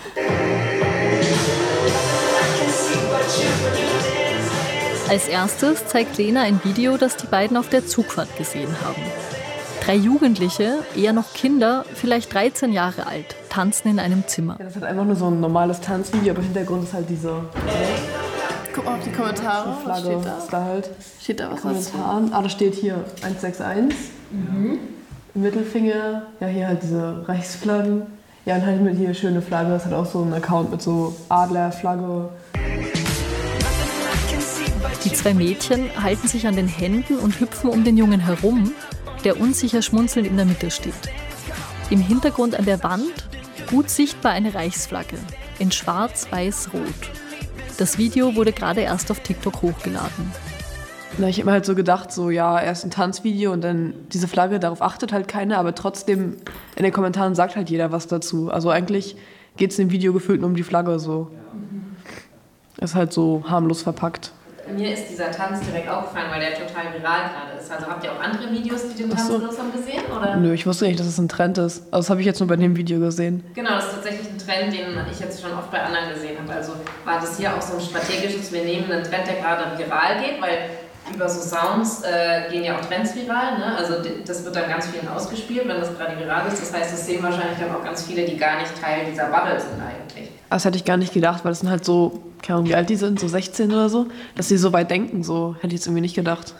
Als erstes zeigt Lena ein Video, das die beiden auf der Zugfahrt gesehen haben. Drei Jugendliche, eher noch Kinder, vielleicht dreizehn Jahre alt, tanzen in einem Zimmer. Ja, das ist halt einfach nur so ein normales Tanzvideo, aber im Hintergrund ist halt diese... Guck mal auf die Kommentare, die Flagge, was steht da? Ist da halt Steht da was Kommentaren. Ah, da steht hier eins sechs eins. Mhm. Mittelfinger, ja hier halt diese Reichsflaggen. Ja, und halt mit hier schöne Flagge, das hat auch so ein Account mit so Adlerflagge. Die zwei Mädchen halten sich an den Händen und hüpfen um den Jungen herum, der unsicher schmunzelnd in der Mitte steht. Im Hintergrund an der Wand gut sichtbar eine Reichsflagge in schwarz, weiß, rot. Das Video wurde gerade erst auf TikTok hochgeladen. Na, ich habe mir halt so gedacht, so ja, erst ein Tanzvideo und dann diese Flagge, darauf achtet halt keiner, aber trotzdem in den Kommentaren sagt halt jeder was dazu. Also eigentlich geht es im Video gefühlt nur um die Flagge so. Ist halt so harmlos verpackt. Mir ist dieser Tanz direkt aufgefallen, weil der total viral gerade ist. Also habt ihr auch andere Videos, die den Tanz benutzt haben, gesehen? Oder? Nö, ich wusste nicht, dass es ein Trend ist. Also das habe ich jetzt nur bei dem Video gesehen. Genau, das ist tatsächlich ein Trend, den ich jetzt schon oft bei anderen gesehen habe. Also war das hier auch so ein strategisches, wir nehmen einen Trend, der gerade viral geht, weil über so Sounds äh, gehen ja auch Trends viral. Ne? Also das wird dann ganz vielen ausgespielt, wenn das gerade viral ist. Das heißt, das sehen wahrscheinlich dann auch ganz viele, die gar nicht Teil dieser Bubble sind eigentlich. Das hätte ich gar nicht gedacht, weil das sind halt so, keine Ahnung, wie alt die sind, so sechzehn oder so, dass die so weit denken, so hätte ich jetzt irgendwie nicht gedacht.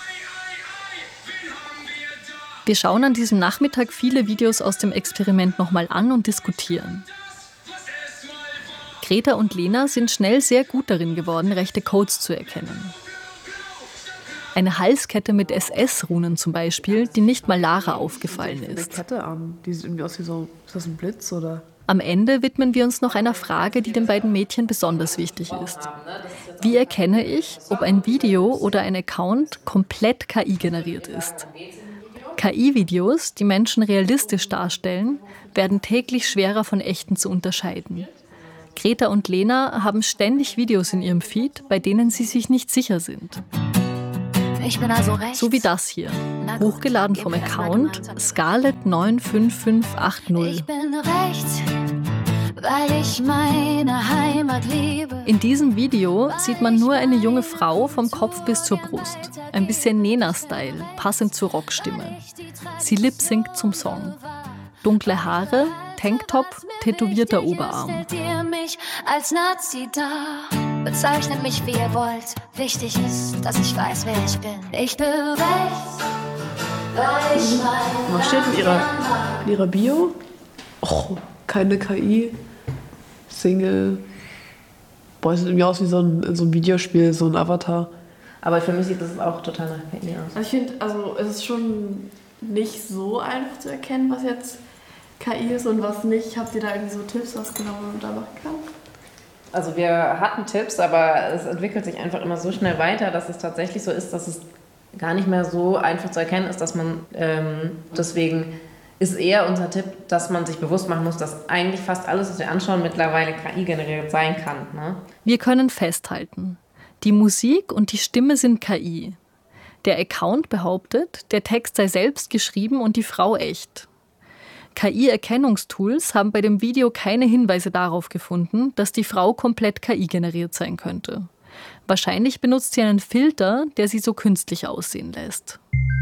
Wir schauen an diesem Nachmittag viele Videos aus dem Experiment nochmal an und diskutieren. Greta und Lena sind schnell sehr gut darin geworden, rechte Codes zu erkennen. Eine Halskette mit S S-Runen zum Beispiel, die nicht mal Lara aufgefallen ist. Eine Kette an, die sieht irgendwie aus wie so, ist das ein Blitz oder? Am Ende widmen wir uns noch einer Frage, die den beiden Mädchen besonders wichtig ist. Wie erkenne ich, ob ein Video oder ein Account komplett K I generiert ist? K I-Videos, die Menschen realistisch darstellen, werden täglich schwerer von echten zu unterscheiden. Greta und Lena haben ständig Videos in ihrem Feed, bei denen sie sich nicht sicher sind. Ich bin also rechts. So wie das hier, hochgeladen vom Account Scarlett neun fünf fünf acht null. Ich bin rechts, weil ich meine Heimat liebe. In diesem Video sieht man nur eine junge Frau vom Kopf bis zur Brust. Ein bisschen Nena-Style, passend zur Rockstimme. Sie lip-singt zum Song. Dunkle Haare, Tanktop, tätowierter Oberarm. Stellt ihr mich als Nazi dar? Bezeichnet mich, wie ihr wollt. Wichtig ist, dass ich weiß, wer ich bin. Ich bin rechts, weil ich meine. Was steht in ihrer, in ihrer Bio? Oh, keine K I. Single. Boah, sieht irgendwie aus wie so ein, so ein Videospiel, so ein Avatar. Aber für mich sieht das auch total nach K I aus. Also ich finde, also es ist schon nicht so einfach zu erkennen, was jetzt K I ist und was nicht. Habt ihr da irgendwie so Tipps, was genau man da machen kann? Also wir hatten Tipps, aber es entwickelt sich einfach immer so schnell weiter, dass es tatsächlich so ist, dass es gar nicht mehr so einfach zu erkennen ist, dass man ähm, deswegen ist eher unser Tipp, dass man sich bewusst machen muss, dass eigentlich fast alles, was wir anschauen, mittlerweile K I generiert sein kann. Ne? Wir können festhalten, die Musik und die Stimme sind K I. Der Account behauptet, der Text sei selbst geschrieben und die Frau echt. K I-Erkennungstools haben bei dem Video keine Hinweise darauf gefunden, dass die Frau komplett K I generiert sein könnte. Wahrscheinlich benutzt sie einen Filter, der sie so künstlich aussehen lässt.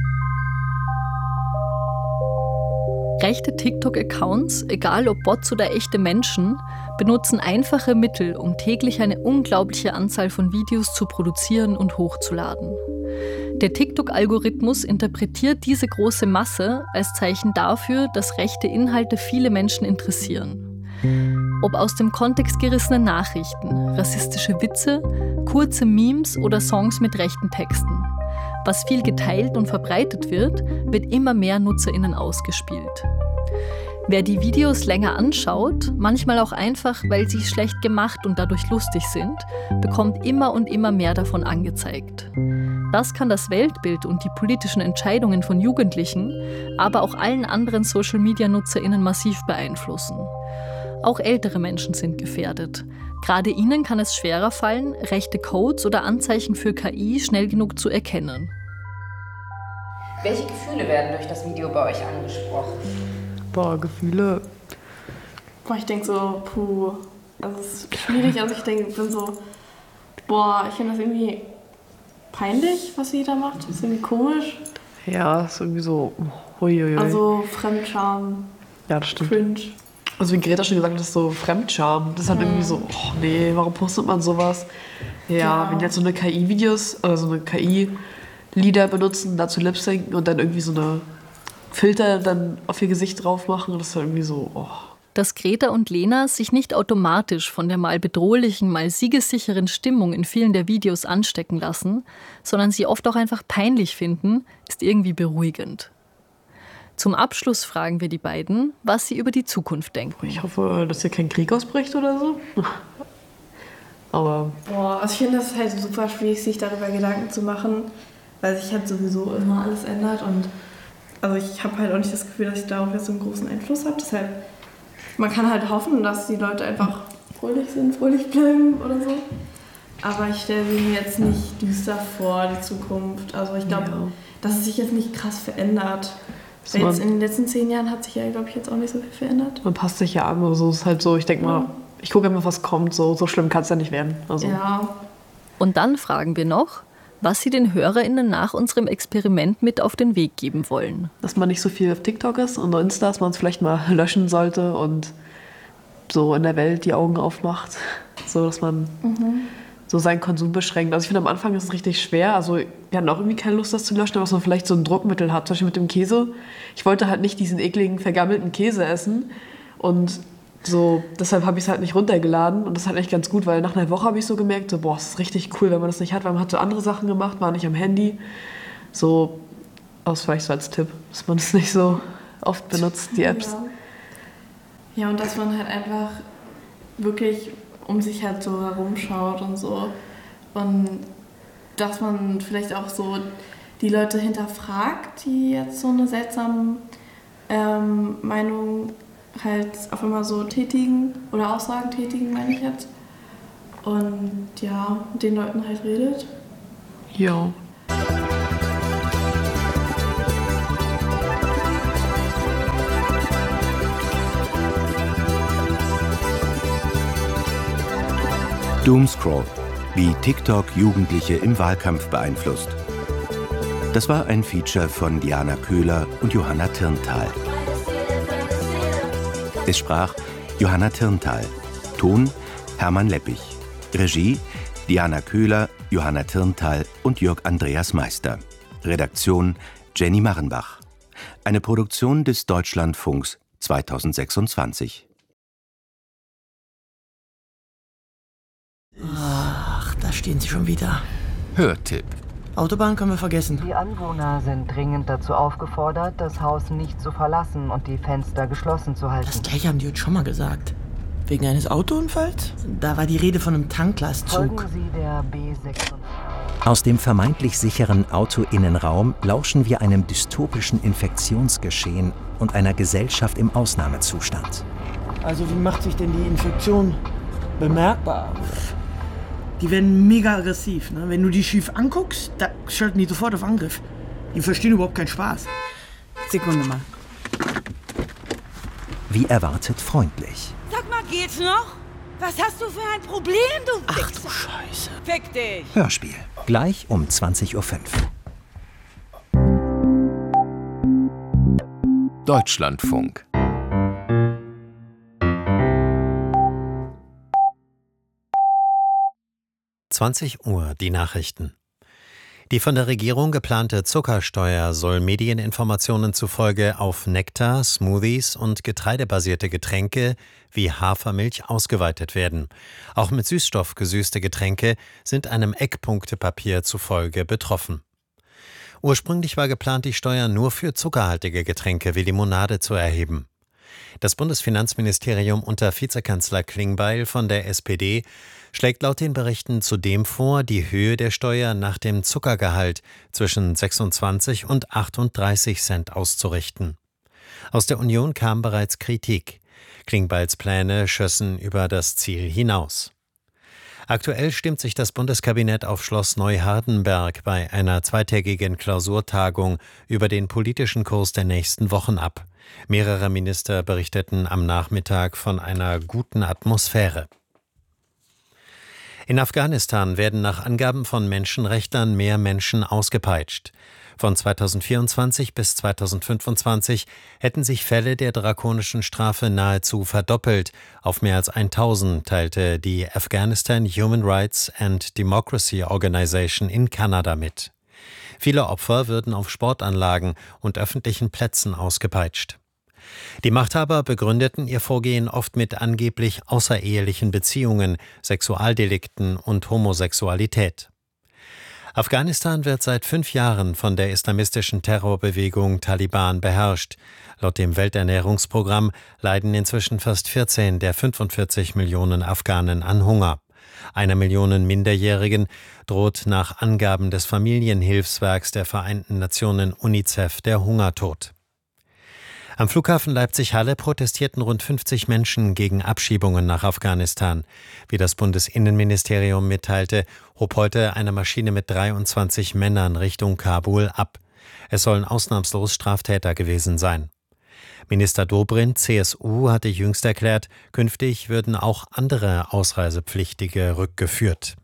Rechte TikTok-Accounts, egal ob Bots oder echte Menschen, benutzen einfache Mittel, um täglich eine unglaubliche Anzahl von Videos zu produzieren und hochzuladen. Der TikTok-Algorithmus interpretiert diese große Masse als Zeichen dafür, dass rechte Inhalte viele Menschen interessieren. Ob aus dem Kontext gerissene Nachrichten, rassistische Witze, kurze Memes oder Songs mit rechten Texten. Was viel geteilt und verbreitet wird, wird immer mehr NutzerInnen ausgespielt. Wer die Videos länger anschaut, manchmal auch einfach, weil sie schlecht gemacht und dadurch lustig sind, bekommt immer und immer mehr davon angezeigt. Das kann das Weltbild und die politischen Entscheidungen von Jugendlichen, aber auch allen anderen Social-Media-NutzerInnen massiv beeinflussen. Auch ältere Menschen sind gefährdet. Gerade ihnen kann es schwerer fallen, rechte Codes oder Anzeichen für K I schnell genug zu erkennen. Welche Gefühle werden durch das Video bei euch angesprochen? Boah, Gefühle. Boah, ich denke so, puh, also es ist schwierig. Also ich denke, ich bin so, boah, ich finde das irgendwie peinlich, was sie da macht. Das ist irgendwie komisch. Ja, ist irgendwie so, huiuiui. Also Fremdscham. Ja, das stimmt. Cringe. Also wie Greta schon gesagt hat, das ist so Fremdscham. Das ist halt hm. irgendwie so, oh nee, warum postet man sowas? Ja, Ja. wenn jetzt so eine K I-Videos oder so eine K I-Lieder benutzen, dazu lip-sinken und dann irgendwie so eine Filter dann auf ihr Gesicht drauf machen, das ist halt irgendwie so, oh. Dass Greta und Lena sich nicht automatisch von der mal bedrohlichen, mal siegessicheren Stimmung in vielen der Videos anstecken lassen, sondern sie oft auch einfach peinlich finden, ist irgendwie beruhigend. Zum Abschluss fragen wir die beiden, was sie über die Zukunft denken. Ich hoffe, dass hier kein Krieg ausbricht oder so. Aber Boah, also ich finde das halt super schwierig, sich darüber Gedanken zu machen, weil sich halt sowieso immer alles ändert und also ich habe halt auch nicht das Gefühl, dass ich darauf jetzt so einen großen Einfluss habe. Deshalb, man kann halt hoffen, dass die Leute einfach fröhlich sind, fröhlich bleiben oder so. Aber ich stelle mir jetzt nicht düster vor, die Zukunft. Also ich glaube, Ja. dass es sich jetzt nicht krass verändert. So, Weil jetzt man- in den letzten zehn Jahren hat sich ja, glaube ich, jetzt auch nicht so viel verändert. man passt sich ja an. Also es ist halt so, ich denke mal, ich gucke einfach, was kommt. So, so schlimm kann es ja nicht werden. Also. Ja. Und dann fragen wir noch, was sie den HörerInnen nach unserem Experiment mit auf den Weg geben wollen. Dass man nicht so viel auf TikTok ist und Insta, dass man es vielleicht mal löschen sollte und so in der Welt die Augen aufmacht. So, dass man Mhm. so seinen Konsum beschränkt. Also ich finde, am Anfang ist es richtig schwer. Also wir hatten auch irgendwie keine Lust, das zu löschen, aber dass man vielleicht so ein Druckmittel hat, zum Beispiel mit dem Käse. Ich wollte halt nicht diesen ekligen, vergammelten Käse essen und So, deshalb habe ich es halt nicht runtergeladen und das ist halt echt ganz gut, weil nach einer Woche habe ich so gemerkt, so, boah, es ist richtig cool, wenn man das nicht hat, weil man hat so andere Sachen gemacht, war nicht am Handy. So, aus vielleicht so als Tipp, dass man es nicht so oft benutzt, die Apps. Ja. ja, und dass man halt einfach wirklich um sich halt so herumschaut und so. Und dass man vielleicht auch so die Leute hinterfragt, die jetzt so eine seltsame ähm, Meinung halt auf einmal so tätigen oder Aussagen tätigen, meine ich jetzt. Und ja, mit den Leuten halt redet. Ja. Doomscroll, wie TikTok Jugendliche im Wahlkampf beeinflusst. Das war ein Feature von Diana Köhler und Johanna Tirntal. Es sprach Johanna Tirntal, Ton Hermann Leppich, Regie Diana Köhler, Johanna Tirntal und Jörg Andreas Meister, Redaktion Jenny Marrenbach. Eine Produktion des Deutschlandfunks zweitausendsechsundzwanzig. Ach, da stehen sie schon wieder. Hörtipp. Autobahn können wir vergessen. Die Anwohner sind dringend dazu aufgefordert, das Haus nicht zu verlassen und die Fenster geschlossen zu halten. Das gleiche haben die uns schon mal gesagt. Wegen eines Autounfalls? Da war die Rede von einem Tanklastzug. Folgen Sie der B sechsundzwanzig. Aus dem vermeintlich sicheren Autoinnenraum lauschen wir einem dystopischen Infektionsgeschehen und einer Gesellschaft im Ausnahmezustand. Also wie macht sich denn die Infektion bemerkbar? Die werden mega aggressiv. Ne? Wenn du die schief anguckst, da schalten die sofort auf Angriff. Die verstehen überhaupt keinen Spaß. Sekunde mal. Wie erwartet freundlich. Sag mal, geht's noch? Was hast du für ein Problem, du Ach du Scheiße. Fick dich. Hörspiel. Gleich um zwanzig Uhr fünf. Deutschlandfunk. zwanzig Uhr, die Nachrichten. Die von der Regierung geplante Zuckersteuer soll Medieninformationen zufolge auf Nektar, Smoothies und getreidebasierte Getränke wie Hafermilch ausgeweitet werden. Auch mit Süßstoff gesüßte Getränke sind einem Eckpunktepapier zufolge betroffen. Ursprünglich war geplant, die Steuer nur für zuckerhaltige Getränke wie Limonade zu erheben. Das Bundesfinanzministerium unter Vizekanzler Klingbeil von der S P D schlägt laut den Berichten zudem vor, die Höhe der Steuer nach dem Zuckergehalt zwischen sechsundzwanzig und achtunddreißig Cent auszurichten. Aus der Union kam bereits Kritik. Klingbeils Pläne schössen über das Ziel hinaus. Aktuell stimmt sich das Bundeskabinett auf Schloss Neuhardenberg bei einer zweitägigen Klausurtagung über den politischen Kurs der nächsten Wochen ab. Mehrere Minister berichteten am Nachmittag von einer guten Atmosphäre. In Afghanistan werden nach Angaben von Menschenrechtlern mehr Menschen ausgepeitscht. Von zweitausendvierundzwanzig bis zweitausendfünfundzwanzig hätten sich Fälle der drakonischen Strafe nahezu verdoppelt. Auf mehr als tausend teilte die Afghanistan Human Rights and Democracy Organization in Kanada mit. Viele Opfer würden auf Sportanlagen und öffentlichen Plätzen ausgepeitscht. Die Machthaber begründeten ihr Vorgehen oft mit angeblich außerehelichen Beziehungen, Sexualdelikten und Homosexualität. Afghanistan wird seit fünf Jahren von der islamistischen Terrorbewegung Taliban beherrscht. Laut dem Welternährungsprogramm leiden inzwischen fast vierzehn der fünfundvierzig Millionen Afghanen an Hunger. Einer Million Minderjährigen droht nach Angaben des Familienhilfswerks der Vereinten Nationen UNICEF der Hungertod. Am Flughafen Leipzig-Halle protestierten rund fünfzig Menschen gegen Abschiebungen nach Afghanistan. Wie das Bundesinnenministerium mitteilte, hob heute eine Maschine mit dreiundzwanzig Männern Richtung Kabul ab. Es sollen ausnahmslos Straftäter gewesen sein. Minister Dobrindt, C S U, hatte jüngst erklärt, künftig würden auch andere Ausreisepflichtige rückgeführt.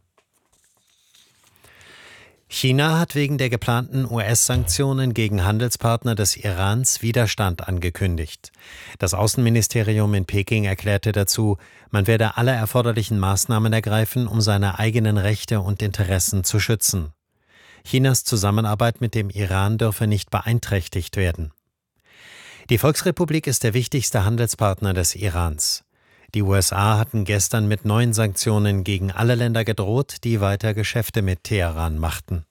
China hat wegen der geplanten U S-Sanktionen gegen Handelspartner des Irans Widerstand angekündigt. Das Außenministerium in Peking erklärte dazu, man werde alle erforderlichen Maßnahmen ergreifen, um seine eigenen Rechte und Interessen zu schützen. Chinas Zusammenarbeit mit dem Iran dürfe nicht beeinträchtigt werden. Die Volksrepublik ist der wichtigste Handelspartner des Irans. Die U S A hatten gestern mit neuen Sanktionen gegen alle Länder gedroht, die weiter Geschäfte mit Teheran machten.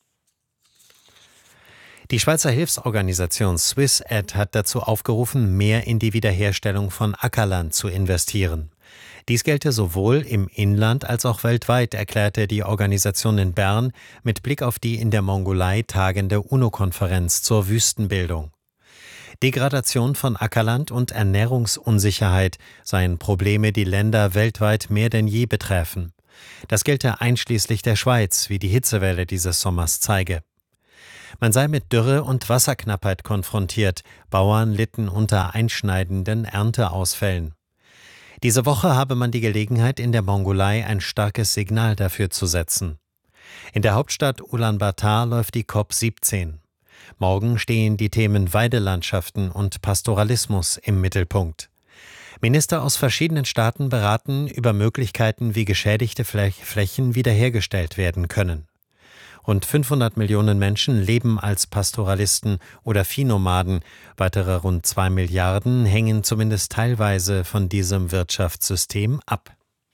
Die Schweizer Hilfsorganisation SwissAid hat dazu aufgerufen, mehr in die Wiederherstellung von Ackerland zu investieren. Dies gelte sowohl im Inland als auch weltweit, erklärte die Organisation in Bern mit Blick auf die in der Mongolei tagende UNO-Konferenz zur Wüstenbildung. Degradation von Ackerland und Ernährungsunsicherheit seien Probleme, die Länder weltweit mehr denn je betreffen. Das gelte einschließlich der Schweiz, wie die Hitzewelle dieses Sommers zeige. Man sei mit Dürre und Wasserknappheit konfrontiert, Bauern litten unter einschneidenden Ernteausfällen. Diese Woche habe man die Gelegenheit, in der Mongolei ein starkes Signal dafür zu setzen. In der Hauptstadt Ulaanbaatar läuft die COP siebzehn. Morgen stehen die Themen Weidelandschaften und Pastoralismus im Mittelpunkt. Minister aus verschiedenen Staaten beraten über Möglichkeiten, wie geschädigte Flächen wiederhergestellt werden können. Rund fünfhundert Millionen Menschen leben als Pastoralisten oder Viehnomaden. Weitere rund zwei Milliarden hängen zumindest teilweise von diesem Wirtschaftssystem ab.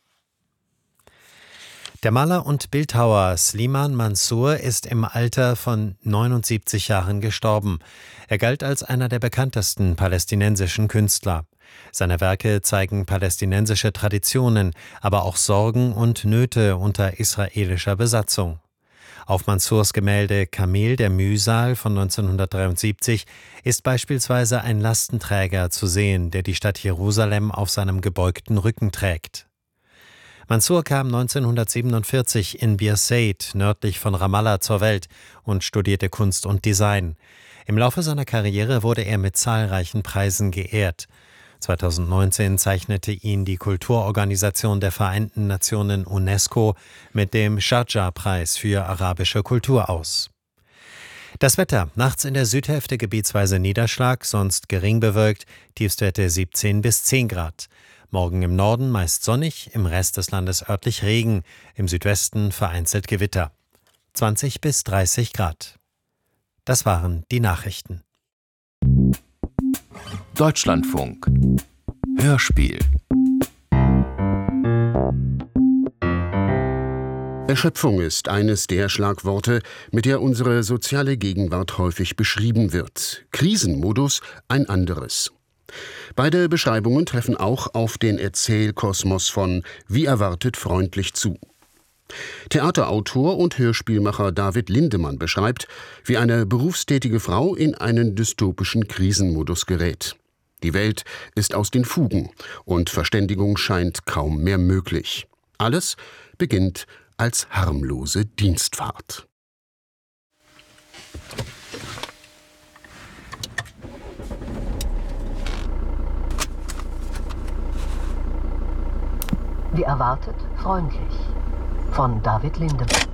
Der Maler und Bildhauer Slimane Mansour ist im Alter von neunundsiebzig Jahren gestorben. Er galt als einer der bekanntesten palästinensischen Künstler. Seine Werke zeigen palästinensische Traditionen, aber auch Sorgen und Nöte unter israelischer Besatzung. Auf Mansours Gemälde Kamel der Mühsal von neunzehnhundertdreiundsiebzig ist beispielsweise ein Lastenträger zu sehen, der die Stadt Jerusalem auf seinem gebeugten Rücken trägt. Mansour kam neunzehnhundertsiebenundvierzig in Birzeit, nördlich von Ramallah, zur Welt und studierte Kunst und Design. Im Laufe seiner Karriere wurde er mit zahlreichen Preisen geehrt. zweitausendneunzehn zeichnete ihn die Kulturorganisation der Vereinten Nationen UNESCO mit dem Sharjah-Preis für arabische Kultur aus. Das Wetter: Nachts in der Südhälfte gebietsweise Niederschlag, sonst gering bewölkt, Tiefstwerte siebzehn bis zehn Grad. Morgen im Norden meist sonnig, im Rest des Landes örtlich Regen, im Südwesten vereinzelt Gewitter. zwanzig bis dreißig Grad. Das waren die Nachrichten. Deutschlandfunk Hörspiel. Erschöpfung ist eines der Schlagworte, mit der unsere soziale Gegenwart häufig beschrieben wird. Krisenmodus ein anderes. Beide Beschreibungen treffen auch auf den Erzählkosmos von Wie erwartet freundlich zu. Theaterautor und Hörspielmacher David Lindemann beschreibt, wie eine berufstätige Frau in einen dystopischen Krisenmodus gerät. Die Welt ist aus den Fugen und Verständigung scheint kaum mehr möglich. Alles beginnt als harmlose Dienstfahrt. Wie erwartet freundlich von David Lindemann.